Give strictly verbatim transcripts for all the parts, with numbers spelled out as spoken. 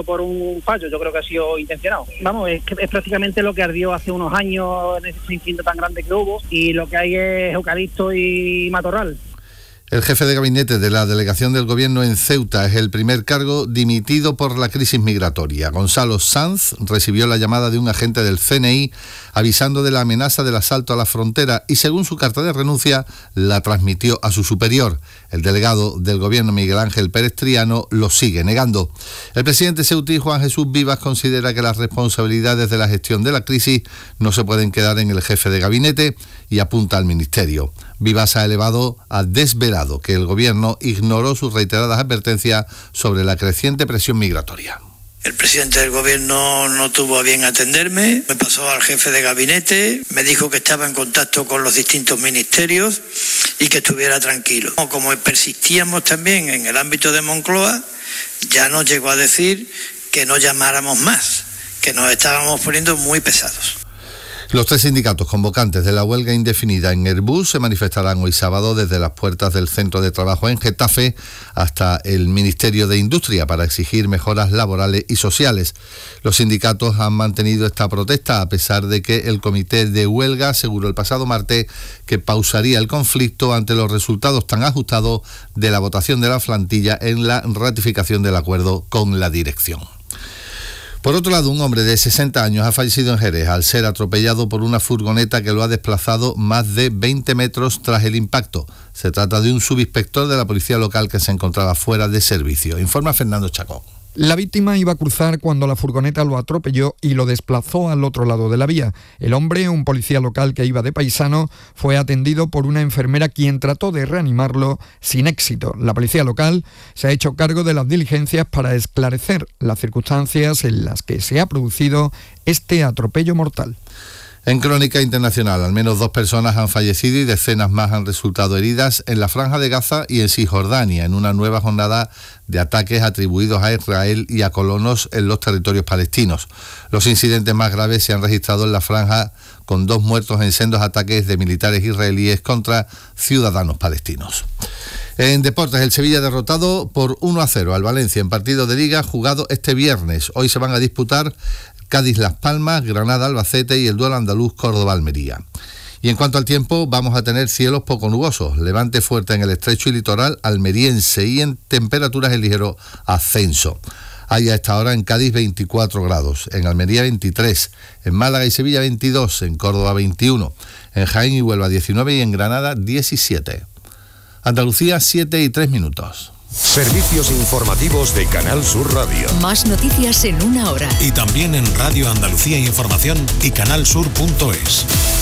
por un fallo, yo creo que ha sido intencionado. Vamos, es, que es prácticamente lo que ardió hace unos años en ese incendio tan grande que hubo, y lo que hay es eucalipto y matorral. El jefe de gabinete de la delegación del Gobierno en Ceuta es el primer cargo dimitido por la crisis migratoria. Gonzalo Sanz recibió la llamada de un agente del C N I avisando de la amenaza del asalto a la frontera y, según su carta de renuncia, la transmitió a su superior. El delegado del Gobierno, Miguel Ángel Pérez Triano, lo sigue negando. El presidente ceutí, Juan Jesús Vivas, considera que las responsabilidades de la gestión de la crisis no se pueden quedar en el jefe de gabinete y apunta al ministerio. Vivas ha elevado a desvelado que el Gobierno ignoró sus reiteradas advertencias sobre la creciente presión migratoria. El presidente del Gobierno no tuvo a bien atenderme, me pasó al jefe de gabinete, me dijo que estaba en contacto con los distintos ministerios y que estuviera tranquilo. Como persistíamos también en el ámbito de Moncloa, ya nos llegó a decir que no llamáramos más, que nos estábamos poniendo muy pesados. Los tres sindicatos convocantes de la huelga indefinida en Airbus se manifestarán hoy sábado desde las puertas del centro de trabajo en Getafe hasta el Ministerio de Industria para exigir mejoras laborales y sociales. Los sindicatos han mantenido esta protesta a pesar de que el comité de huelga aseguró el pasado martes que pausaría el conflicto ante los resultados tan ajustados de la votación de la plantilla en la ratificación del acuerdo con la dirección. Por otro lado, un hombre de sesenta años ha fallecido en Jerez al ser atropellado por una furgoneta que lo ha desplazado más de veinte metros tras el impacto. Se trata de un subinspector de la policía local que se encontraba fuera de servicio. Informa Fernando Chacón. La víctima iba a cruzar cuando la furgoneta lo atropelló y lo desplazó al otro lado de la vía. El hombre, un policía local que iba de paisano, fue atendido por una enfermera quien trató de reanimarlo sin éxito. La policía local se ha hecho cargo de las diligencias para esclarecer las circunstancias en las que se ha producido este atropello mortal. En crónica internacional, al menos dos personas han fallecido y decenas más han resultado heridas en la Franja de Gaza y en Cisjordania, en una nueva jornada de ataques atribuidos a Israel y a colonos en los territorios palestinos. Los incidentes más graves se han registrado en la Franja, con dos muertos en sendos ataques de militares israelíes contra ciudadanos palestinos. En deportes, el Sevilla derrotado por uno a cero al Valencia en partido de Liga jugado este viernes. Hoy se van a disputar Cádiz-Las Palmas, Granada-Albacete y el duelo andaluz Córdoba-Almería. Y en cuanto al tiempo, vamos a tener cielos poco nubosos, levante fuerte en el estrecho y litoral almeriense y en temperaturas en ligero ascenso. Hay a esta hora en Cádiz veinticuatro grados, en Almería veintitrés, en Málaga y Sevilla veintidós, en Córdoba veintiuno, en Jaén y Huelva diecinueve y en Granada diecisiete. Andalucía siete y tres minutos. Servicios informativos de Canal Sur Radio. Más noticias en una hora. Y también en Radio Andalucía Información y canal sur punto es.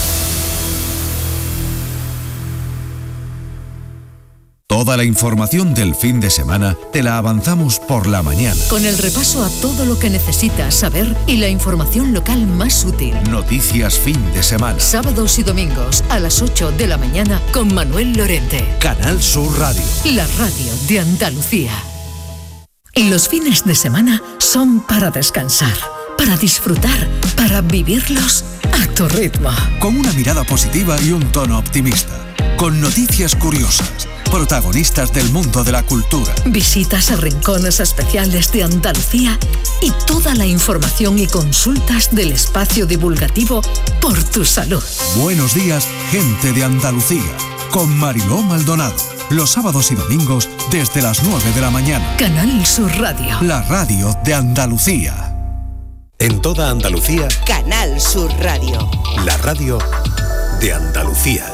Toda la información del fin de semana te la avanzamos por la mañana. Con el repaso a todo lo que necesitas saber y la información local más útil. Noticias fin de semana. Sábados y domingos a las ocho de la mañana con Manuel Lorente. Canal Sur Radio. La radio de Andalucía. Los fines de semana son para descansar, para disfrutar, para vivirlos a tu ritmo. Con una mirada positiva y un tono optimista. Con noticias curiosas. Protagonistas del mundo de la cultura. Visitas a rincones especiales de Andalucía y toda la información y consultas del espacio divulgativo Por tu Salud. Buenos días, gente de Andalucía, con Mariló Maldonado. Los sábados y domingos desde las nueve de la mañana. Canal Sur Radio. La radio de Andalucía. En toda Andalucía. Canal Sur Radio. La radio de Andalucía.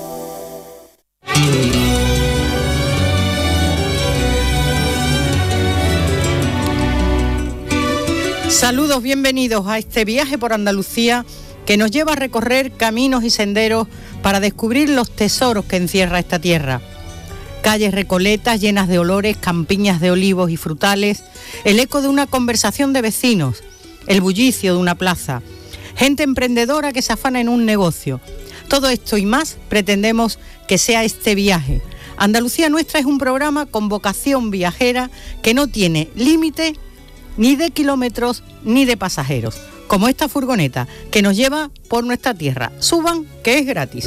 Saludos, bienvenidos a este viaje por Andalucía que nos lleva a recorrer caminos y senderos para descubrir los tesoros que encierra esta tierra. Calles recoletas llenas de olores, campiñas de olivos y frutales, el eco de una conversación de vecinos, el bullicio de una plaza, gente emprendedora que se afana en un negocio. Todo esto y más pretendemos que sea este viaje. Andalucía Nuestra es un programa con vocación viajera que no tiene límite ni de kilómetros ni de pasajeros, como esta furgoneta que nos lleva por nuestra tierra. Suban, que es gratis.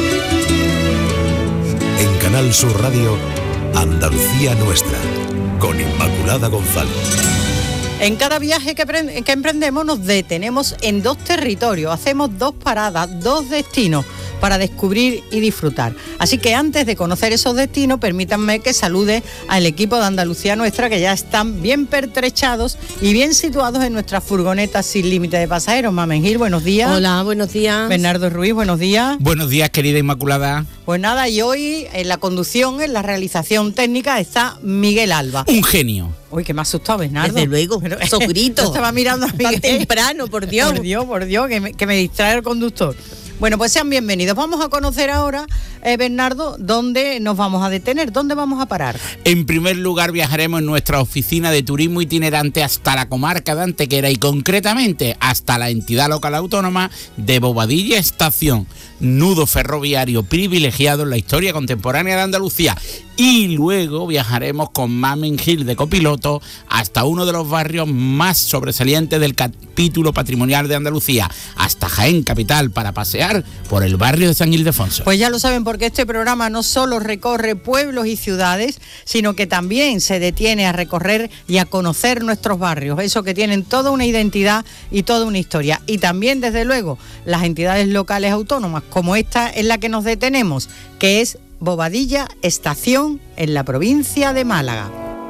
En Canal Sur Radio, Andalucía Nuestra, con Inmaculada González. En cada viaje que, pre- que emprendemos nos detenemos en dos territorios, hacemos dos paradas, dos destinos para descubrir y disfrutar. Así que antes de conocer esos destinos, permítanme que salude al equipo de Andalucía Nuestra, que ya están bien pertrechados y bien situados en nuestras furgonetas sin límite de pasajeros. Mamen Gil, buenos días. Hola, buenos días. Bernardo Ruiz, buenos días. Buenos días, querida Inmaculada. Pues nada, y hoy en la conducción, en la realización técnica, está Miguel Alba. Un genio. Uy, que me ha asustado, Bernardo. Desde luego, esos gritos. Yo estaba mirando a Miguel. Tan temprano, por Dios. Por Dios, por Dios, que me, que me distrae el conductor. Bueno, pues sean bienvenidos. Vamos a conocer ahora, eh, Bernardo, dónde nos vamos a detener, dónde vamos a parar. En primer lugar, viajaremos en nuestra oficina de turismo itinerante hasta la comarca de Antequera y concretamente hasta la entidad local autónoma de Bobadilla Estación, nudo ferroviario privilegiado en la historia contemporánea de Andalucía. Y luego viajaremos con Mamen Gil de copiloto hasta uno de los barrios más sobresalientes del capítulo patrimonial de Andalucía, hasta Jaén capital, para pasear por el barrio de San Ildefonso. Pues ya lo saben, porque este programa no solo recorre pueblos y ciudades, sino que también se detiene a recorrer y a conocer nuestros barrios, esos que tienen toda una identidad y toda una historia. Y también, desde luego, las entidades locales autónomas, como esta en la que nos detenemos, que es Bobadilla Estación, en la provincia de Málaga.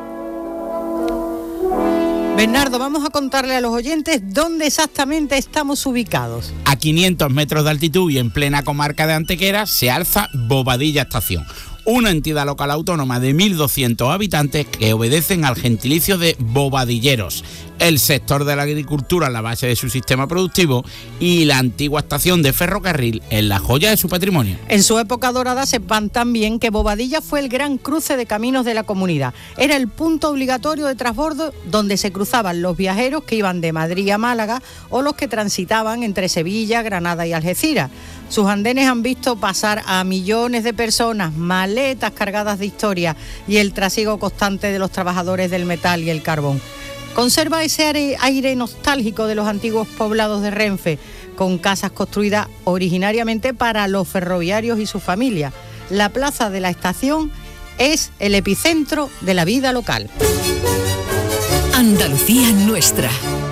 Bernardo, vamos a contarle a los oyentes dónde exactamente estamos ubicados. A quinientos metros de altitud y en plena comarca de Antequera se alza Bobadilla Estación, una entidad local autónoma de mil doscientos habitantes que obedecen al gentilicio de bobadilleros, el sector de la agricultura en la base de su sistema productivo y la antigua estación de ferrocarril en la joya de su patrimonio. En su época dorada sepan también que Bobadilla fue el gran cruce de caminos de la comunidad. Era el punto obligatorio de transbordo donde se cruzaban los viajeros que iban de Madrid a Málaga o los que transitaban entre Sevilla, Granada y Algeciras. Sus andenes han visto pasar a millones de personas, maletas cargadas de historia y el trasiego constante de los trabajadores del metal y el carbón. Conserva ese aire nostálgico de los antiguos poblados de Renfe, con casas construidas originariamente para los ferroviarios y sus familias. La plaza de la estación es el epicentro de la vida local. Andalucía Nuestra.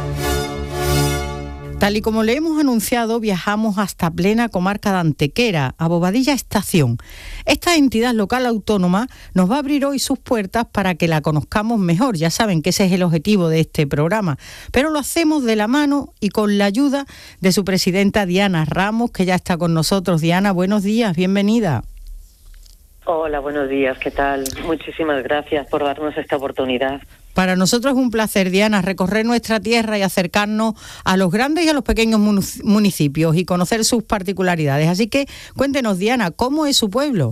Tal y como le hemos anunciado, viajamos hasta plena comarca de Antequera, a Bobadilla Estación. Esta entidad local autónoma nos va a abrir hoy sus puertas para que la conozcamos mejor. Ya saben que ese es el objetivo de este programa, pero lo hacemos de la mano y con la ayuda de su presidenta Diana Ramos, que ya está con nosotros. Diana, buenos días, bienvenida. Hola, buenos días, ¿qué tal? Muchísimas gracias por darnos esta oportunidad. Para nosotros es un placer, Diana, recorrer nuestra tierra y acercarnos a los grandes y a los pequeños municipios y conocer sus particularidades. Así que cuéntenos, Diana, ¿cómo es su pueblo?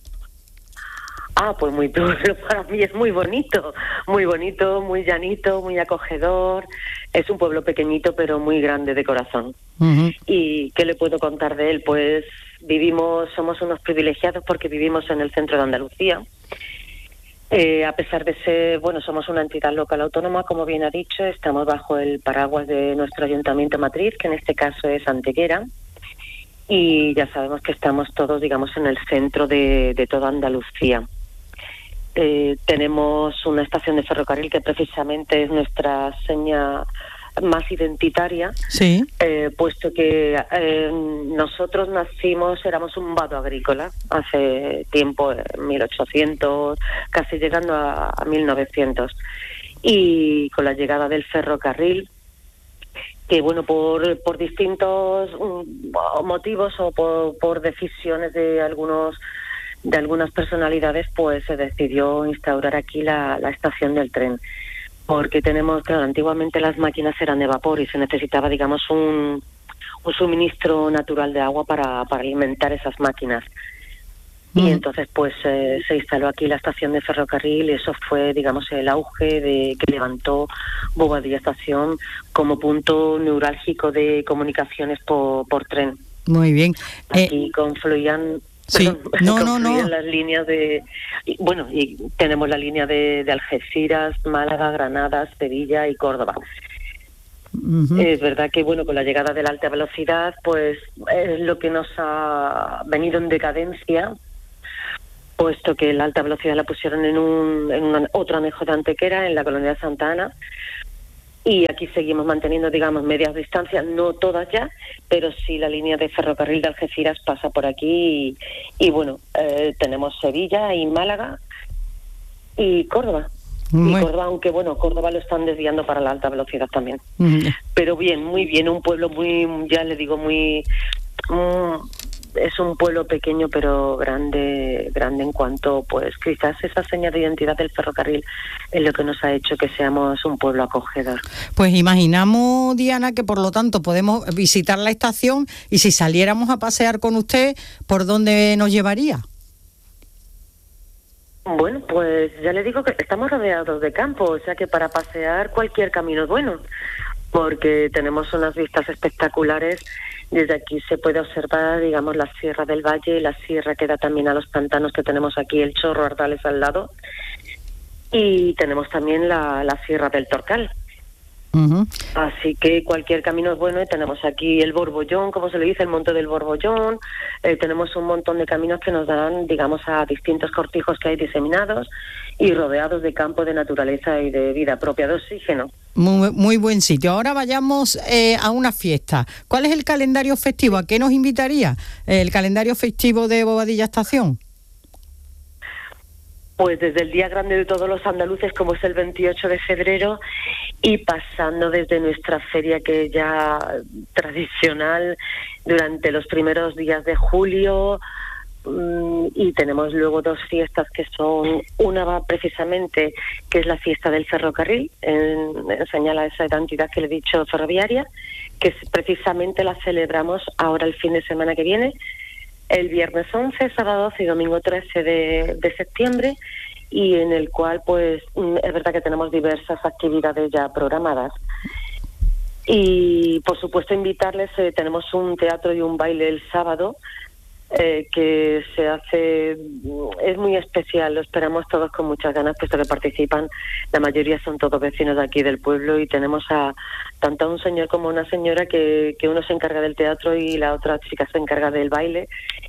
Ah, pues muy pueblo, para mí es muy bonito, muy bonito, muy llanito, muy acogedor. Es un pueblo pequeñito pero muy grande de corazón. Uh-huh. ¿Y qué le puedo contar de él? Pues vivimos, somos unos privilegiados porque vivimos en el centro de Andalucía. Eh, a pesar de ser, bueno, somos una entidad local autónoma, como bien ha dicho, estamos bajo el paraguas de nuestro ayuntamiento matriz, que en este caso es Antequera, y ya sabemos que estamos todos, digamos, en el centro de, de toda Andalucía. Eh, tenemos una estación de ferrocarril que precisamente es nuestra seña más identitaria, sí. eh, puesto que eh, nosotros nacimos, éramos un vado agrícola hace tiempo, en mil ochocientos, casi llegando a, a mil novecientos, y con la llegada del ferrocarril, que bueno, por, por distintos um, motivos o por, por decisiones de algunos de algunas personalidades, pues se decidió instaurar aquí la, la estación del tren. Porque tenemos, claro, antiguamente las máquinas eran de vapor y se necesitaba, digamos, un, un suministro natural de agua para, para alimentar esas máquinas. Mm. Y entonces, pues, eh, se instaló aquí la estación de ferrocarril y eso fue, digamos, el auge de que levantó Bobadilla Estación como punto neurálgico de comunicaciones por, por tren. Muy bien. Aquí eh... confluían... Sí, Perdón, no, no, no. las líneas de, y, bueno, y tenemos la línea de, de Algeciras, Málaga, Granada, Sevilla y Córdoba. Uh-huh. Es verdad que, bueno, con la llegada de la alta velocidad, pues es lo que nos ha venido en decadencia, puesto que la alta velocidad la pusieron en un, en un otro anejo de Antequera, en la colonia de Santa Ana, y aquí seguimos manteniendo, digamos, medias distancias, no todas ya, pero sí la línea de ferrocarril de Algeciras pasa por aquí y, y bueno, eh, tenemos Sevilla y Málaga y Córdoba. Muy... Y Córdoba, aunque bueno, Córdoba lo están desviando para la alta velocidad también. Mm. Pero bien, muy bien, un pueblo muy, ya le digo, muy... Mm, es un pueblo pequeño pero grande, grande en cuanto, pues quizás esa seña de identidad del ferrocarril es lo que nos ha hecho que seamos un pueblo acogedor. Pues imaginamos, Diana, que por lo tanto podemos visitar la estación y si saliéramos a pasear con usted, ¿por dónde nos llevaría? Bueno, pues ya le digo que estamos rodeados de campo, o sea que para pasear cualquier camino es bueno, porque tenemos unas vistas espectaculares. Desde aquí se puede observar, digamos, la Sierra del Valle, la sierra que da también a los pantanos que tenemos aquí, el Chorro, Ardales al lado, y tenemos también la, la Sierra del Torcal. Uh-huh. Así que cualquier camino es bueno y tenemos aquí el Borbollón, como se le dice, el monte del Borbollón, eh, tenemos un montón de caminos que nos dan, digamos, a distintos cortijos que hay diseminados y rodeados de campo, de naturaleza y de vida propia, de oxígeno. Muy, muy buen sitio. Ahora vayamos eh, a una fiesta. ¿Cuál es el calendario festivo? ¿A qué nos invitaría el calendario festivo de Bobadilla Estación? Pues desde el Día Grande de todos los andaluces, como es el veintiocho de febrero, y pasando desde nuestra feria, que es ya tradicional, durante los primeros días de julio, y tenemos luego dos fiestas que son, una va precisamente, que es la fiesta del ferrocarril, en, en señal a esa identidad que le he dicho ferroviaria, que precisamente la celebramos ahora el fin de semana que viene, el viernes once, sábado doce y domingo trece de, de septiembre, y en el cual pues es verdad que tenemos diversas actividades ya programadas. Y por supuesto invitarles, eh, tenemos un teatro y un baile el sábado, eh, que se hace, es muy especial, lo esperamos todos con muchas ganas, puesto que participan, la mayoría son todos vecinos de aquí del pueblo, y tenemos a tanto a un señor como a una señora que, que uno se encarga del teatro y la otra chica se encarga del baile,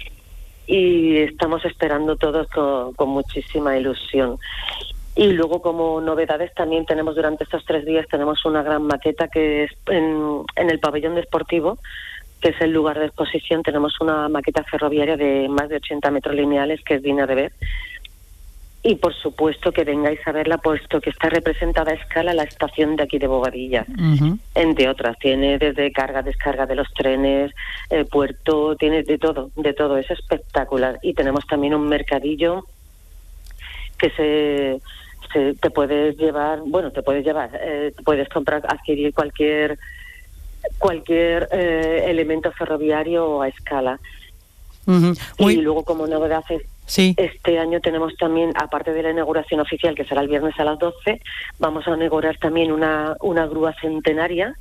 y estamos esperando todos con, con muchísima ilusión. Y luego, como novedades, también tenemos durante estos tres días tenemos una gran maqueta que es en, en el pabellón deportivo, que es el lugar de exposición. Tenemos una maqueta ferroviaria de más de ochenta metros lineales que es digna de ver. Y por supuesto que vengáis a verla, puesto que está representada a escala la estación de aquí de Bobadilla, uh-huh. entre otras. Tiene desde carga, descarga de los trenes, eh, puerto, tiene de todo, de todo. Es espectacular. Y tenemos también un mercadillo que se, se te puedes llevar, bueno, te puedes llevar, eh, puedes comprar, adquirir cualquier cualquier eh, elemento ferroviario a escala. Uh-huh. Muy... Y luego, como novedad, sí. este año tenemos también, aparte de la inauguración oficial, que será el viernes a las doce, vamos a inaugurar también una, una grúa centenaria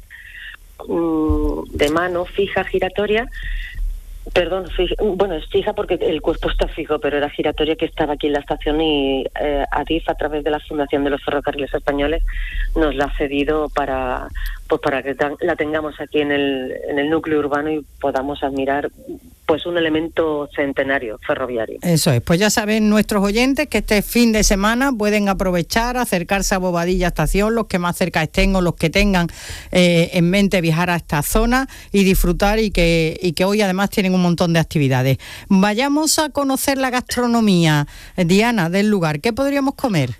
um, de mano, fija, giratoria. Perdón, fija, bueno, es fija porque el cuerpo está fijo, pero era giratoria, que estaba aquí en la estación, y eh, Adif, a través de la Fundación de los Ferrocarriles Españoles, nos la ha cedido para, pues para que la tengamos aquí en el, en el núcleo urbano y podamos admirar pues un elemento centenario ferroviario. Eso es, pues ya saben nuestros oyentes que este fin de semana pueden aprovechar, acercarse a Bobadilla Estación, los que más cerca estén o los que tengan eh, en mente viajar a esta zona y disfrutar, y que, y que hoy además tienen un montón de actividades. Vayamos a conocer la gastronomía, Diana, del lugar. ¿Qué podríamos comer?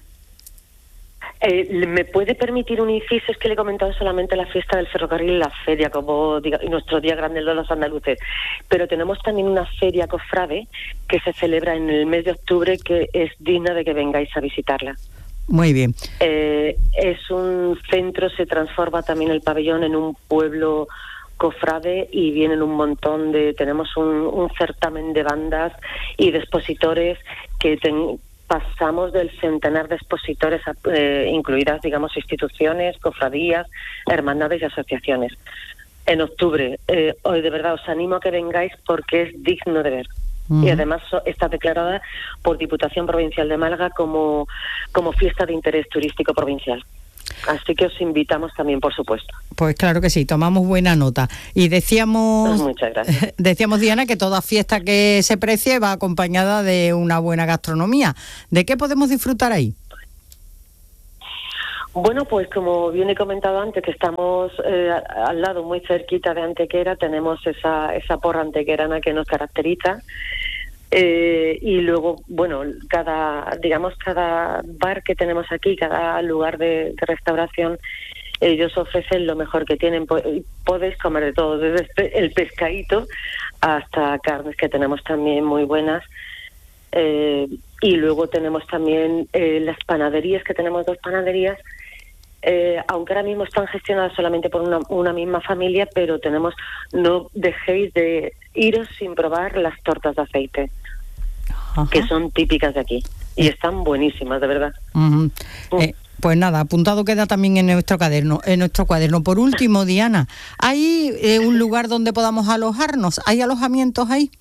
Eh, ¿Me puede permitir un inciso? Es que le he comentado solamente la fiesta del ferrocarril y la feria, como diga, nuestro día grande de los andaluces, pero tenemos también una feria cofrade que se celebra en el mes de octubre, que es digna de que vengáis a visitarla. Muy bien. Eh, es un centro, se transforma también el pabellón en un pueblo cofrade, y vienen un montón de, tenemos un, un certamen de bandas y de expositores que ten, pasamos del centenar de expositores, eh, incluidas, digamos, instituciones, cofradías, hermandades y asociaciones. En octubre, eh, hoy de verdad os animo a que vengáis porque es digno de ver. Uh-huh. Y además está declarada por Diputación Provincial de Málaga como, como fiesta de interés turístico provincial. Así que os invitamos también, por supuesto. Pues claro que sí, tomamos buena nota. Y decíamos, pues muchas gracias. decíamos, Diana, que toda fiesta que se precie va acompañada de una buena gastronomía. ¿De qué podemos disfrutar ahí? Bueno, pues como bien he comentado antes, que estamos eh, al lado, muy cerquita de Antequera, tenemos esa, esa porra antequerana que nos caracteriza. Eh, y luego, bueno, cada, digamos, cada bar que tenemos aquí, cada lugar de, de restauración, ellos ofrecen lo mejor que tienen. Podéis comer de todo, desde el pescadito hasta carnes que tenemos también muy buenas. Eh, y luego tenemos también eh, las panaderías, que tenemos dos panaderías, eh, aunque ahora mismo están gestionadas solamente por una, una misma familia, pero tenemos, no dejéis de iros sin probar las tortas de aceite. Ajá. Que son típicas de aquí y están buenísimas, de verdad. Uh-huh. mm. eh, pues nada, apuntado queda también en nuestro cuaderno. En nuestro cuaderno. Por último, Diana, ¿hay eh, un lugar donde podamos alojarnos? ¿Hay alojamientos ahí?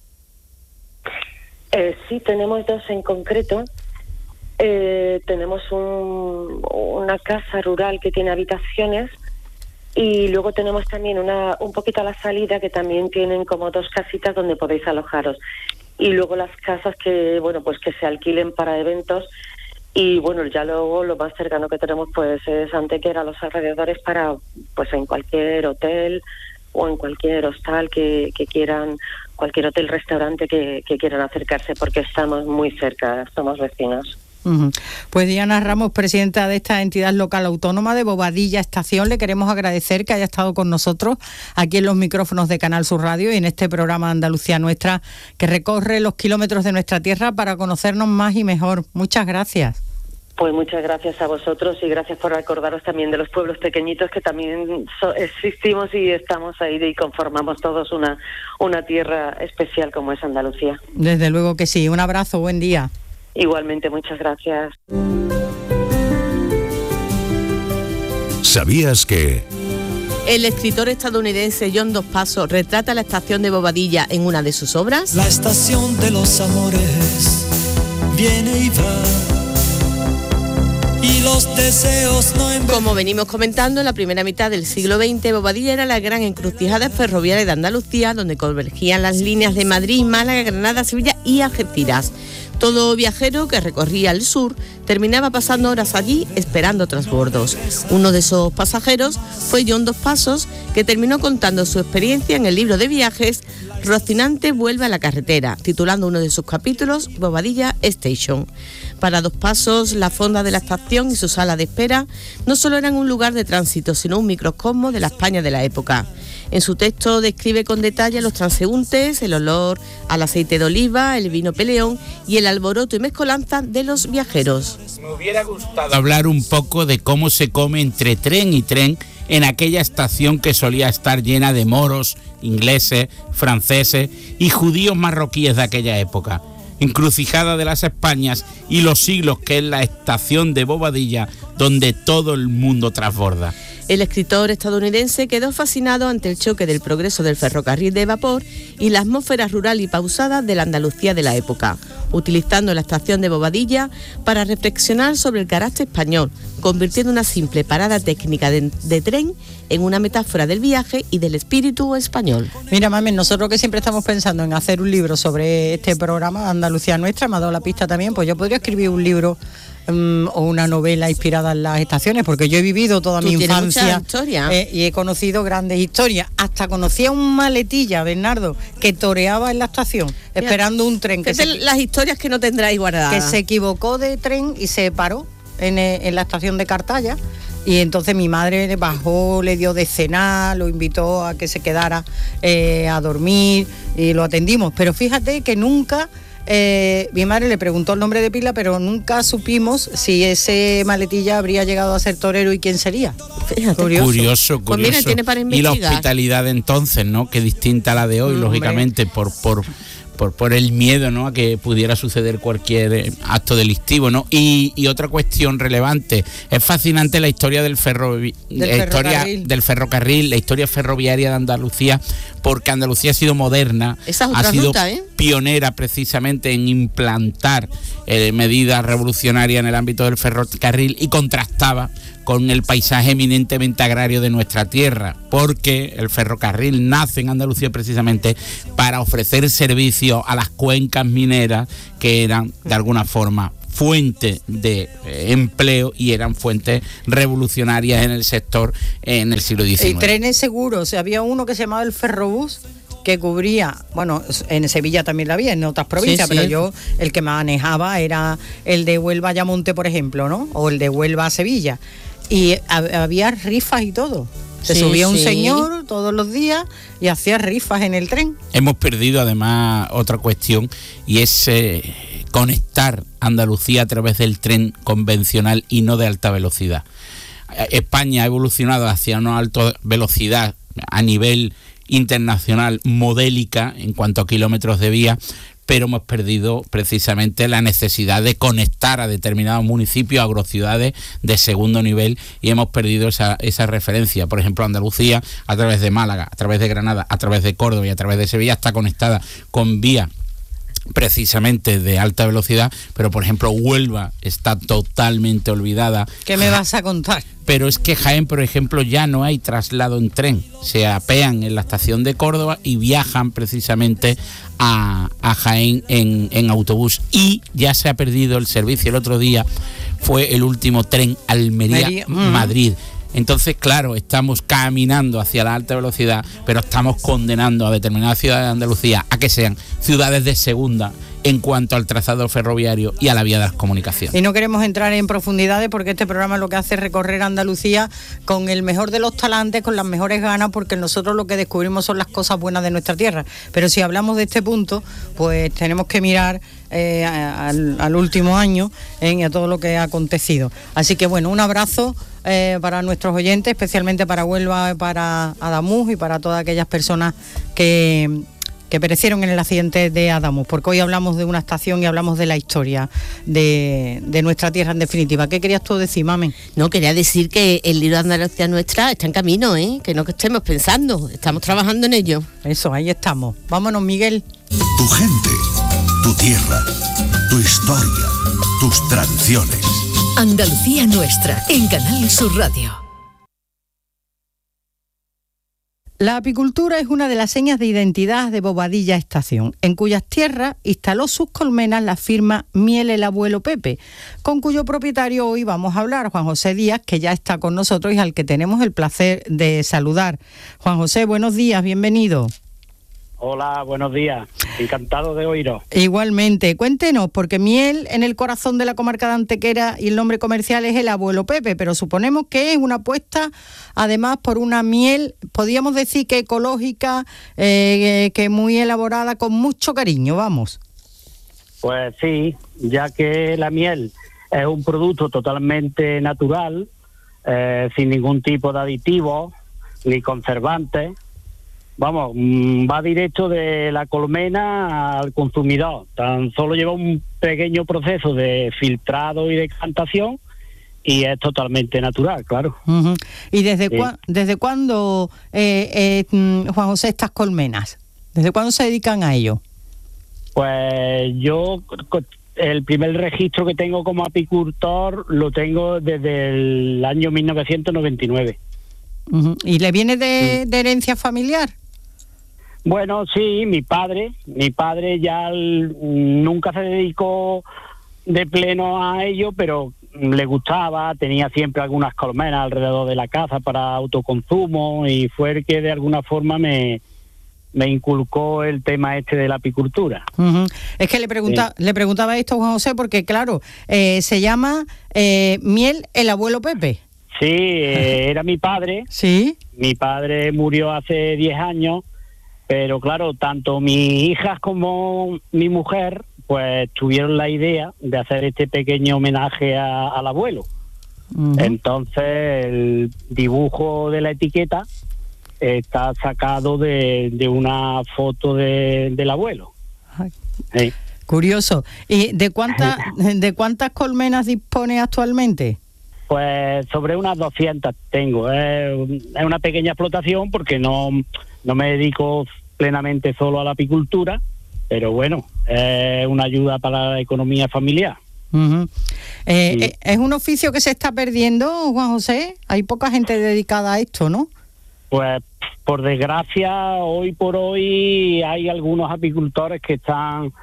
Eh, sí, tenemos dos en concreto. Eh, tenemos un, una casa rural que tiene habitaciones y luego tenemos también una un poquito a la salida que también tienen como dos casitas donde podéis alojaros. Y luego las casas que, bueno, pues que se alquilen para eventos. Y bueno, ya luego lo más cercano que tenemos pues es Antequera, los alrededores, para pues en cualquier hotel o en cualquier hostal que, que quieran, cualquier hotel, restaurante que, que quieran acercarse, porque estamos muy cerca, somos vecinos. Uh-huh. Pues Diana Ramos, presidenta de esta entidad local autónoma de Bobadilla Estación, le queremos agradecer que haya estado con nosotros aquí en los micrófonos de Canal Sur Radio y en este programa Andalucía Nuestra, que recorre los kilómetros de nuestra tierra para conocernos más y mejor. Muchas gracias. Pues muchas gracias a vosotros y gracias por recordaros también de los pueblos pequeñitos que también so- existimos y estamos ahí y conformamos todos una, una tierra especial como es Andalucía. Desde luego que sí. Un abrazo, buen día. Igualmente, muchas gracias. ¿Sabías que...? El escritor estadounidense John Dos Passos retrata la estación de Bobadilla en una de sus obras. La estación de los amores viene y va, y los deseos no envejecen. Como venimos comentando, en la primera mitad del siglo veinte, Bobadilla era la gran encrucijada ferroviaria de Andalucía, donde convergían las líneas de Madrid, Málaga, Granada, Sevilla y Algeciras. Todo viajero que recorría el sur terminaba pasando horas allí esperando transbordos. Uno de esos pasajeros fue John Dos Passos, que terminó contando su experiencia en el libro de viajes Rocinante vuelve a la carretera, titulando uno de sus capítulos Bobadilla Station. Para Dos Passos, la fonda de la estación y su sala de espera no solo eran un lugar de tránsito, sino un microcosmo de la España de la época. En su texto describe con detalle los transeúntes, el olor al aceite de oliva, el vino peleón y el alboroto y mezcolanza de los viajeros. Me hubiera gustado hablar un poco de cómo se come entre tren y tren en aquella estación que solía estar llena de moros, ingleses, franceses y judíos marroquíes de aquella época. Encrucijada de las Españas y los siglos, que es la estación de Bobadilla, donde todo el mundo transborda. El escritor estadounidense quedó fascinado ante el choque del progreso del ferrocarril de vapor y la atmósfera rural y pausada de la Andalucía de la época, utilizando la estación de Bobadilla para reflexionar sobre el carácter español, convirtiendo una simple parada técnica de, de tren en una metáfora del viaje y del espíritu español. Mira, mami, nosotros que siempre estamos pensando en hacer un libro sobre este programa, Andalucía Nuestra, me ha dado la pista también, pues yo podría escribir un libro um, o una novela inspirada en las estaciones, porque yo he vivido toda mi infancia eh, y he conocido grandes historias. Hasta conocí a un maletilla, Bernardo, que toreaba en la estación, Mira, esperando un tren. Que se, las historias que no tendráis guardadas. Que se equivocó de tren y se paró en, en la estación de Cartaya. Y entonces mi madre bajó, le dio de cenar, lo invitó a que se quedara eh, a dormir y lo atendimos. Pero fíjate que nunca, eh, mi madre le preguntó el nombre de pila, pero nunca supimos si ese maletilla habría llegado a ser torero y quién sería. Fíjate. Curioso, curioso. Pues mira, tiene para investigar. Y la hospitalidad de entonces, ¿no? Que distinta a la de hoy, mm, lógicamente, por... por Por, por el miedo, ¿no?, a que pudiera suceder cualquier acto delictivo, ¿no? Y, y otra cuestión relevante, es fascinante la historia del, ferro, del, la historia del ferrocarril, la historia ferroviaria de Andalucía, porque Andalucía ha sido moderna, Esa es otra ha sido ruta, ¿eh? pionera precisamente en implantar eh, medidas revolucionarias en el ámbito del ferrocarril y contrastaba con el paisaje eminentemente agrario de nuestra tierra, porque el ferrocarril nace en Andalucía precisamente para ofrecer servicios a las cuencas mineras que eran de alguna forma fuente de eh, empleo y eran fuentes revolucionarias en el sector en el siglo diecinueve. Y trenes seguros, había uno que se llamaba el Ferrobús, que cubría, bueno, en Sevilla también la había, en otras provincias, sí, sí. Pero yo el que manejaba era el de Huelva a Ayamonte, por ejemplo, ¿no? O el de Huelva a Sevilla. Y había rifas y todo. Se sí, subía un sí. señor todos los días y hacía rifas en el tren. Hemos perdido además otra cuestión y es eh, conectar Andalucía a través del tren convencional y no de alta velocidad. España ha evolucionado hacia una alta velocidad a nivel internacional modélica en cuanto a kilómetros de vía, pero hemos perdido precisamente la necesidad de conectar a determinados municipios, agrociudades de segundo nivel, y hemos perdido esa, esa referencia. Por ejemplo, Andalucía, a través de Málaga, a través de Granada, a través de Córdoba y a través de Sevilla, está conectada con vías precisamente de alta velocidad, pero por ejemplo Huelva está totalmente olvidada. ¿Qué me vas a contar? Pero es que Jaén, por ejemplo, ya no hay traslado en tren, se apean en la estación de Córdoba y viajan precisamente a, a Jaén en, en autobús, y ya se ha perdido el servicio. El otro día fue el último tren Almería-Madrid. Entonces, claro, estamos caminando hacia la alta velocidad, pero estamos condenando a determinadas ciudades de Andalucía a que sean ciudades de segunda en cuanto al trazado ferroviario y a la vía de las comunicaciones. Y no queremos entrar en profundidades porque este programa lo que hace es recorrer Andalucía con el mejor de los talantes, con las mejores ganas, porque nosotros lo que descubrimos son las cosas buenas de nuestra tierra. Pero si hablamos de este punto, pues tenemos que mirar eh, al, al último año eh, y a todo lo que ha acontecido. Así que bueno, un abrazo eh, para nuestros oyentes, especialmente para Huelva, para Adamuz y para todas aquellas personas que... que perecieron en el accidente de Adamuz, porque hoy hablamos de una estación y hablamos de la historia de, de nuestra tierra en definitiva. ¿Qué querías tú decir, Mamen? No, quería decir que el libro de Andalucía Nuestra está en camino, ¿eh? Que no que estemos pensando, estamos trabajando en ello. Eso, ahí estamos. Vámonos, Miguel. Tu gente, tu tierra, tu historia, tus tradiciones. Andalucía Nuestra, en Canal Sur Radio. La apicultura es una de las señas de identidad de Bobadilla Estación, en cuyas tierras instaló sus colmenas la firma Miel el Abuelo Pepe, con cuyo propietario hoy vamos a hablar, Juan José Díaz, que ya está con nosotros y al que tenemos el placer de saludar. Juan José, buenos días, bienvenido. Hola, buenos días. Encantado de oíros. Igualmente. Cuéntenos, porque miel en el corazón de la comarca de Antequera y el nombre comercial es el Abuelo Pepe, pero suponemos que es una apuesta, además, por una miel, podríamos decir que ecológica, eh, que muy elaborada, con mucho cariño, vamos. Pues sí, ya que la miel es un producto totalmente natural, eh, sin ningún tipo de aditivo ni conservante. Vamos, va directo de la colmena al consumidor. Tan solo lleva un pequeño proceso de filtrado y decantación y es totalmente natural, claro. Uh-huh. ¿Y desde, sí. cua- desde cuándo, eh, eh, Juan José, estas colmenas? ¿Desde cuándo se dedican a ello? Pues yo, el primer registro que tengo como apicultor lo tengo desde el año mil novecientos noventa y nueve. Uh-huh. ¿Y le viene de, de herencia familiar? Bueno, sí, mi padre, mi padre ya l- nunca se dedicó de pleno a ello, pero le gustaba, tenía siempre algunas colmenas alrededor de la casa para autoconsumo y fue el que de alguna forma me, me inculcó el tema este de la apicultura. Uh-huh. Es que le, pregunta, sí. le preguntaba esto a Juan José porque, claro, eh, se llama eh, Miel el Abuelo Pepe. Sí, eh, era mi padre. Sí. Mi padre murió hace diez años. Pero claro, tanto mis hijas como mi mujer, pues tuvieron la idea de hacer este pequeño homenaje a, al abuelo. Uh-huh. Entonces, el dibujo de la etiqueta está sacado de, de una foto de, del abuelo. Sí. Curioso. ¿Y de cuántas de cuántas colmenas dispone actualmente? Pues sobre unas doscientas tengo. Es, es una pequeña explotación porque no, no me dedico plenamente solo a la apicultura, pero bueno, es una ayuda para la economía familiar. Uh-huh. Eh, sí. ¿Es un oficio que se está perdiendo, Juan José? Hay poca gente dedicada a esto, ¿no? Pues por desgracia, hoy por hoy hay algunos apicultores que están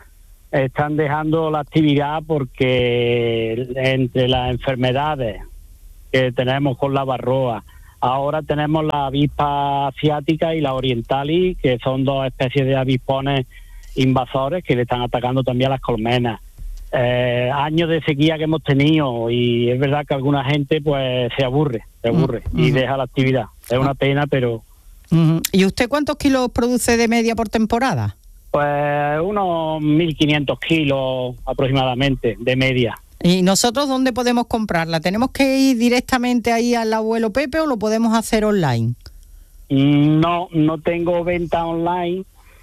están dejando la actividad porque entre las enfermedades que tenemos con la varroa, ahora tenemos la avispa asiática y la orientalis, que son dos especies de avispones invasores que le están atacando también a las colmenas. Eh, años de sequía que hemos tenido, y es verdad que alguna gente pues se aburre, se aburre uh-huh. y deja la actividad. Es una pena, pero... Uh-huh. ¿Y usted cuántos kilos produce de media por temporada? Pues unos mil quinientos kilos aproximadamente, de media. ¿Y nosotros dónde podemos comprarla? ¿Tenemos que ir directamente ahí al abuelo Pepe o lo podemos hacer online? No, no tengo venta online.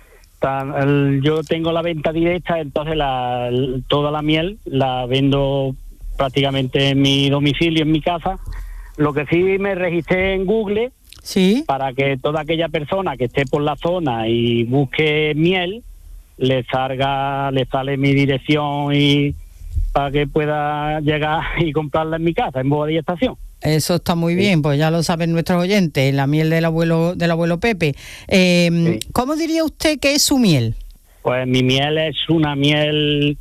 Yo tengo la venta directa, entonces la, toda la miel la vendo prácticamente en mi domicilio, en mi casa. Lo que sí me registré en Google, ¿sí?, para que toda aquella persona que esté por la zona y busque miel, le salga, le sale mi dirección y para que pueda llegar y comprarla en mi casa, en Bobadilla Estación. Eso está muy bien, pues ya lo saben nuestros oyentes, la miel del abuelo del abuelo Pepe. Eh, sí. ¿Cómo diría usted que es su miel? Pues mi miel es una miel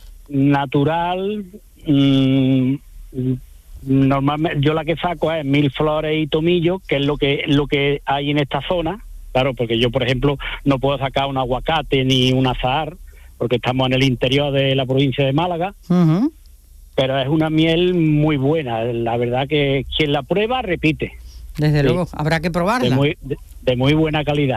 natural. Mmm, normalmente yo la que saco es mil flores y tomillo, que es lo que lo que hay en esta zona. Claro, porque yo, por ejemplo, no puedo sacar un aguacate ni un azahar, porque estamos en el interior de la provincia de Málaga. Uh-huh. Pero es una miel muy buena, la verdad que quien la prueba repite. Desde sí. luego, habrá que probarla. De muy, de, de muy buena calidad,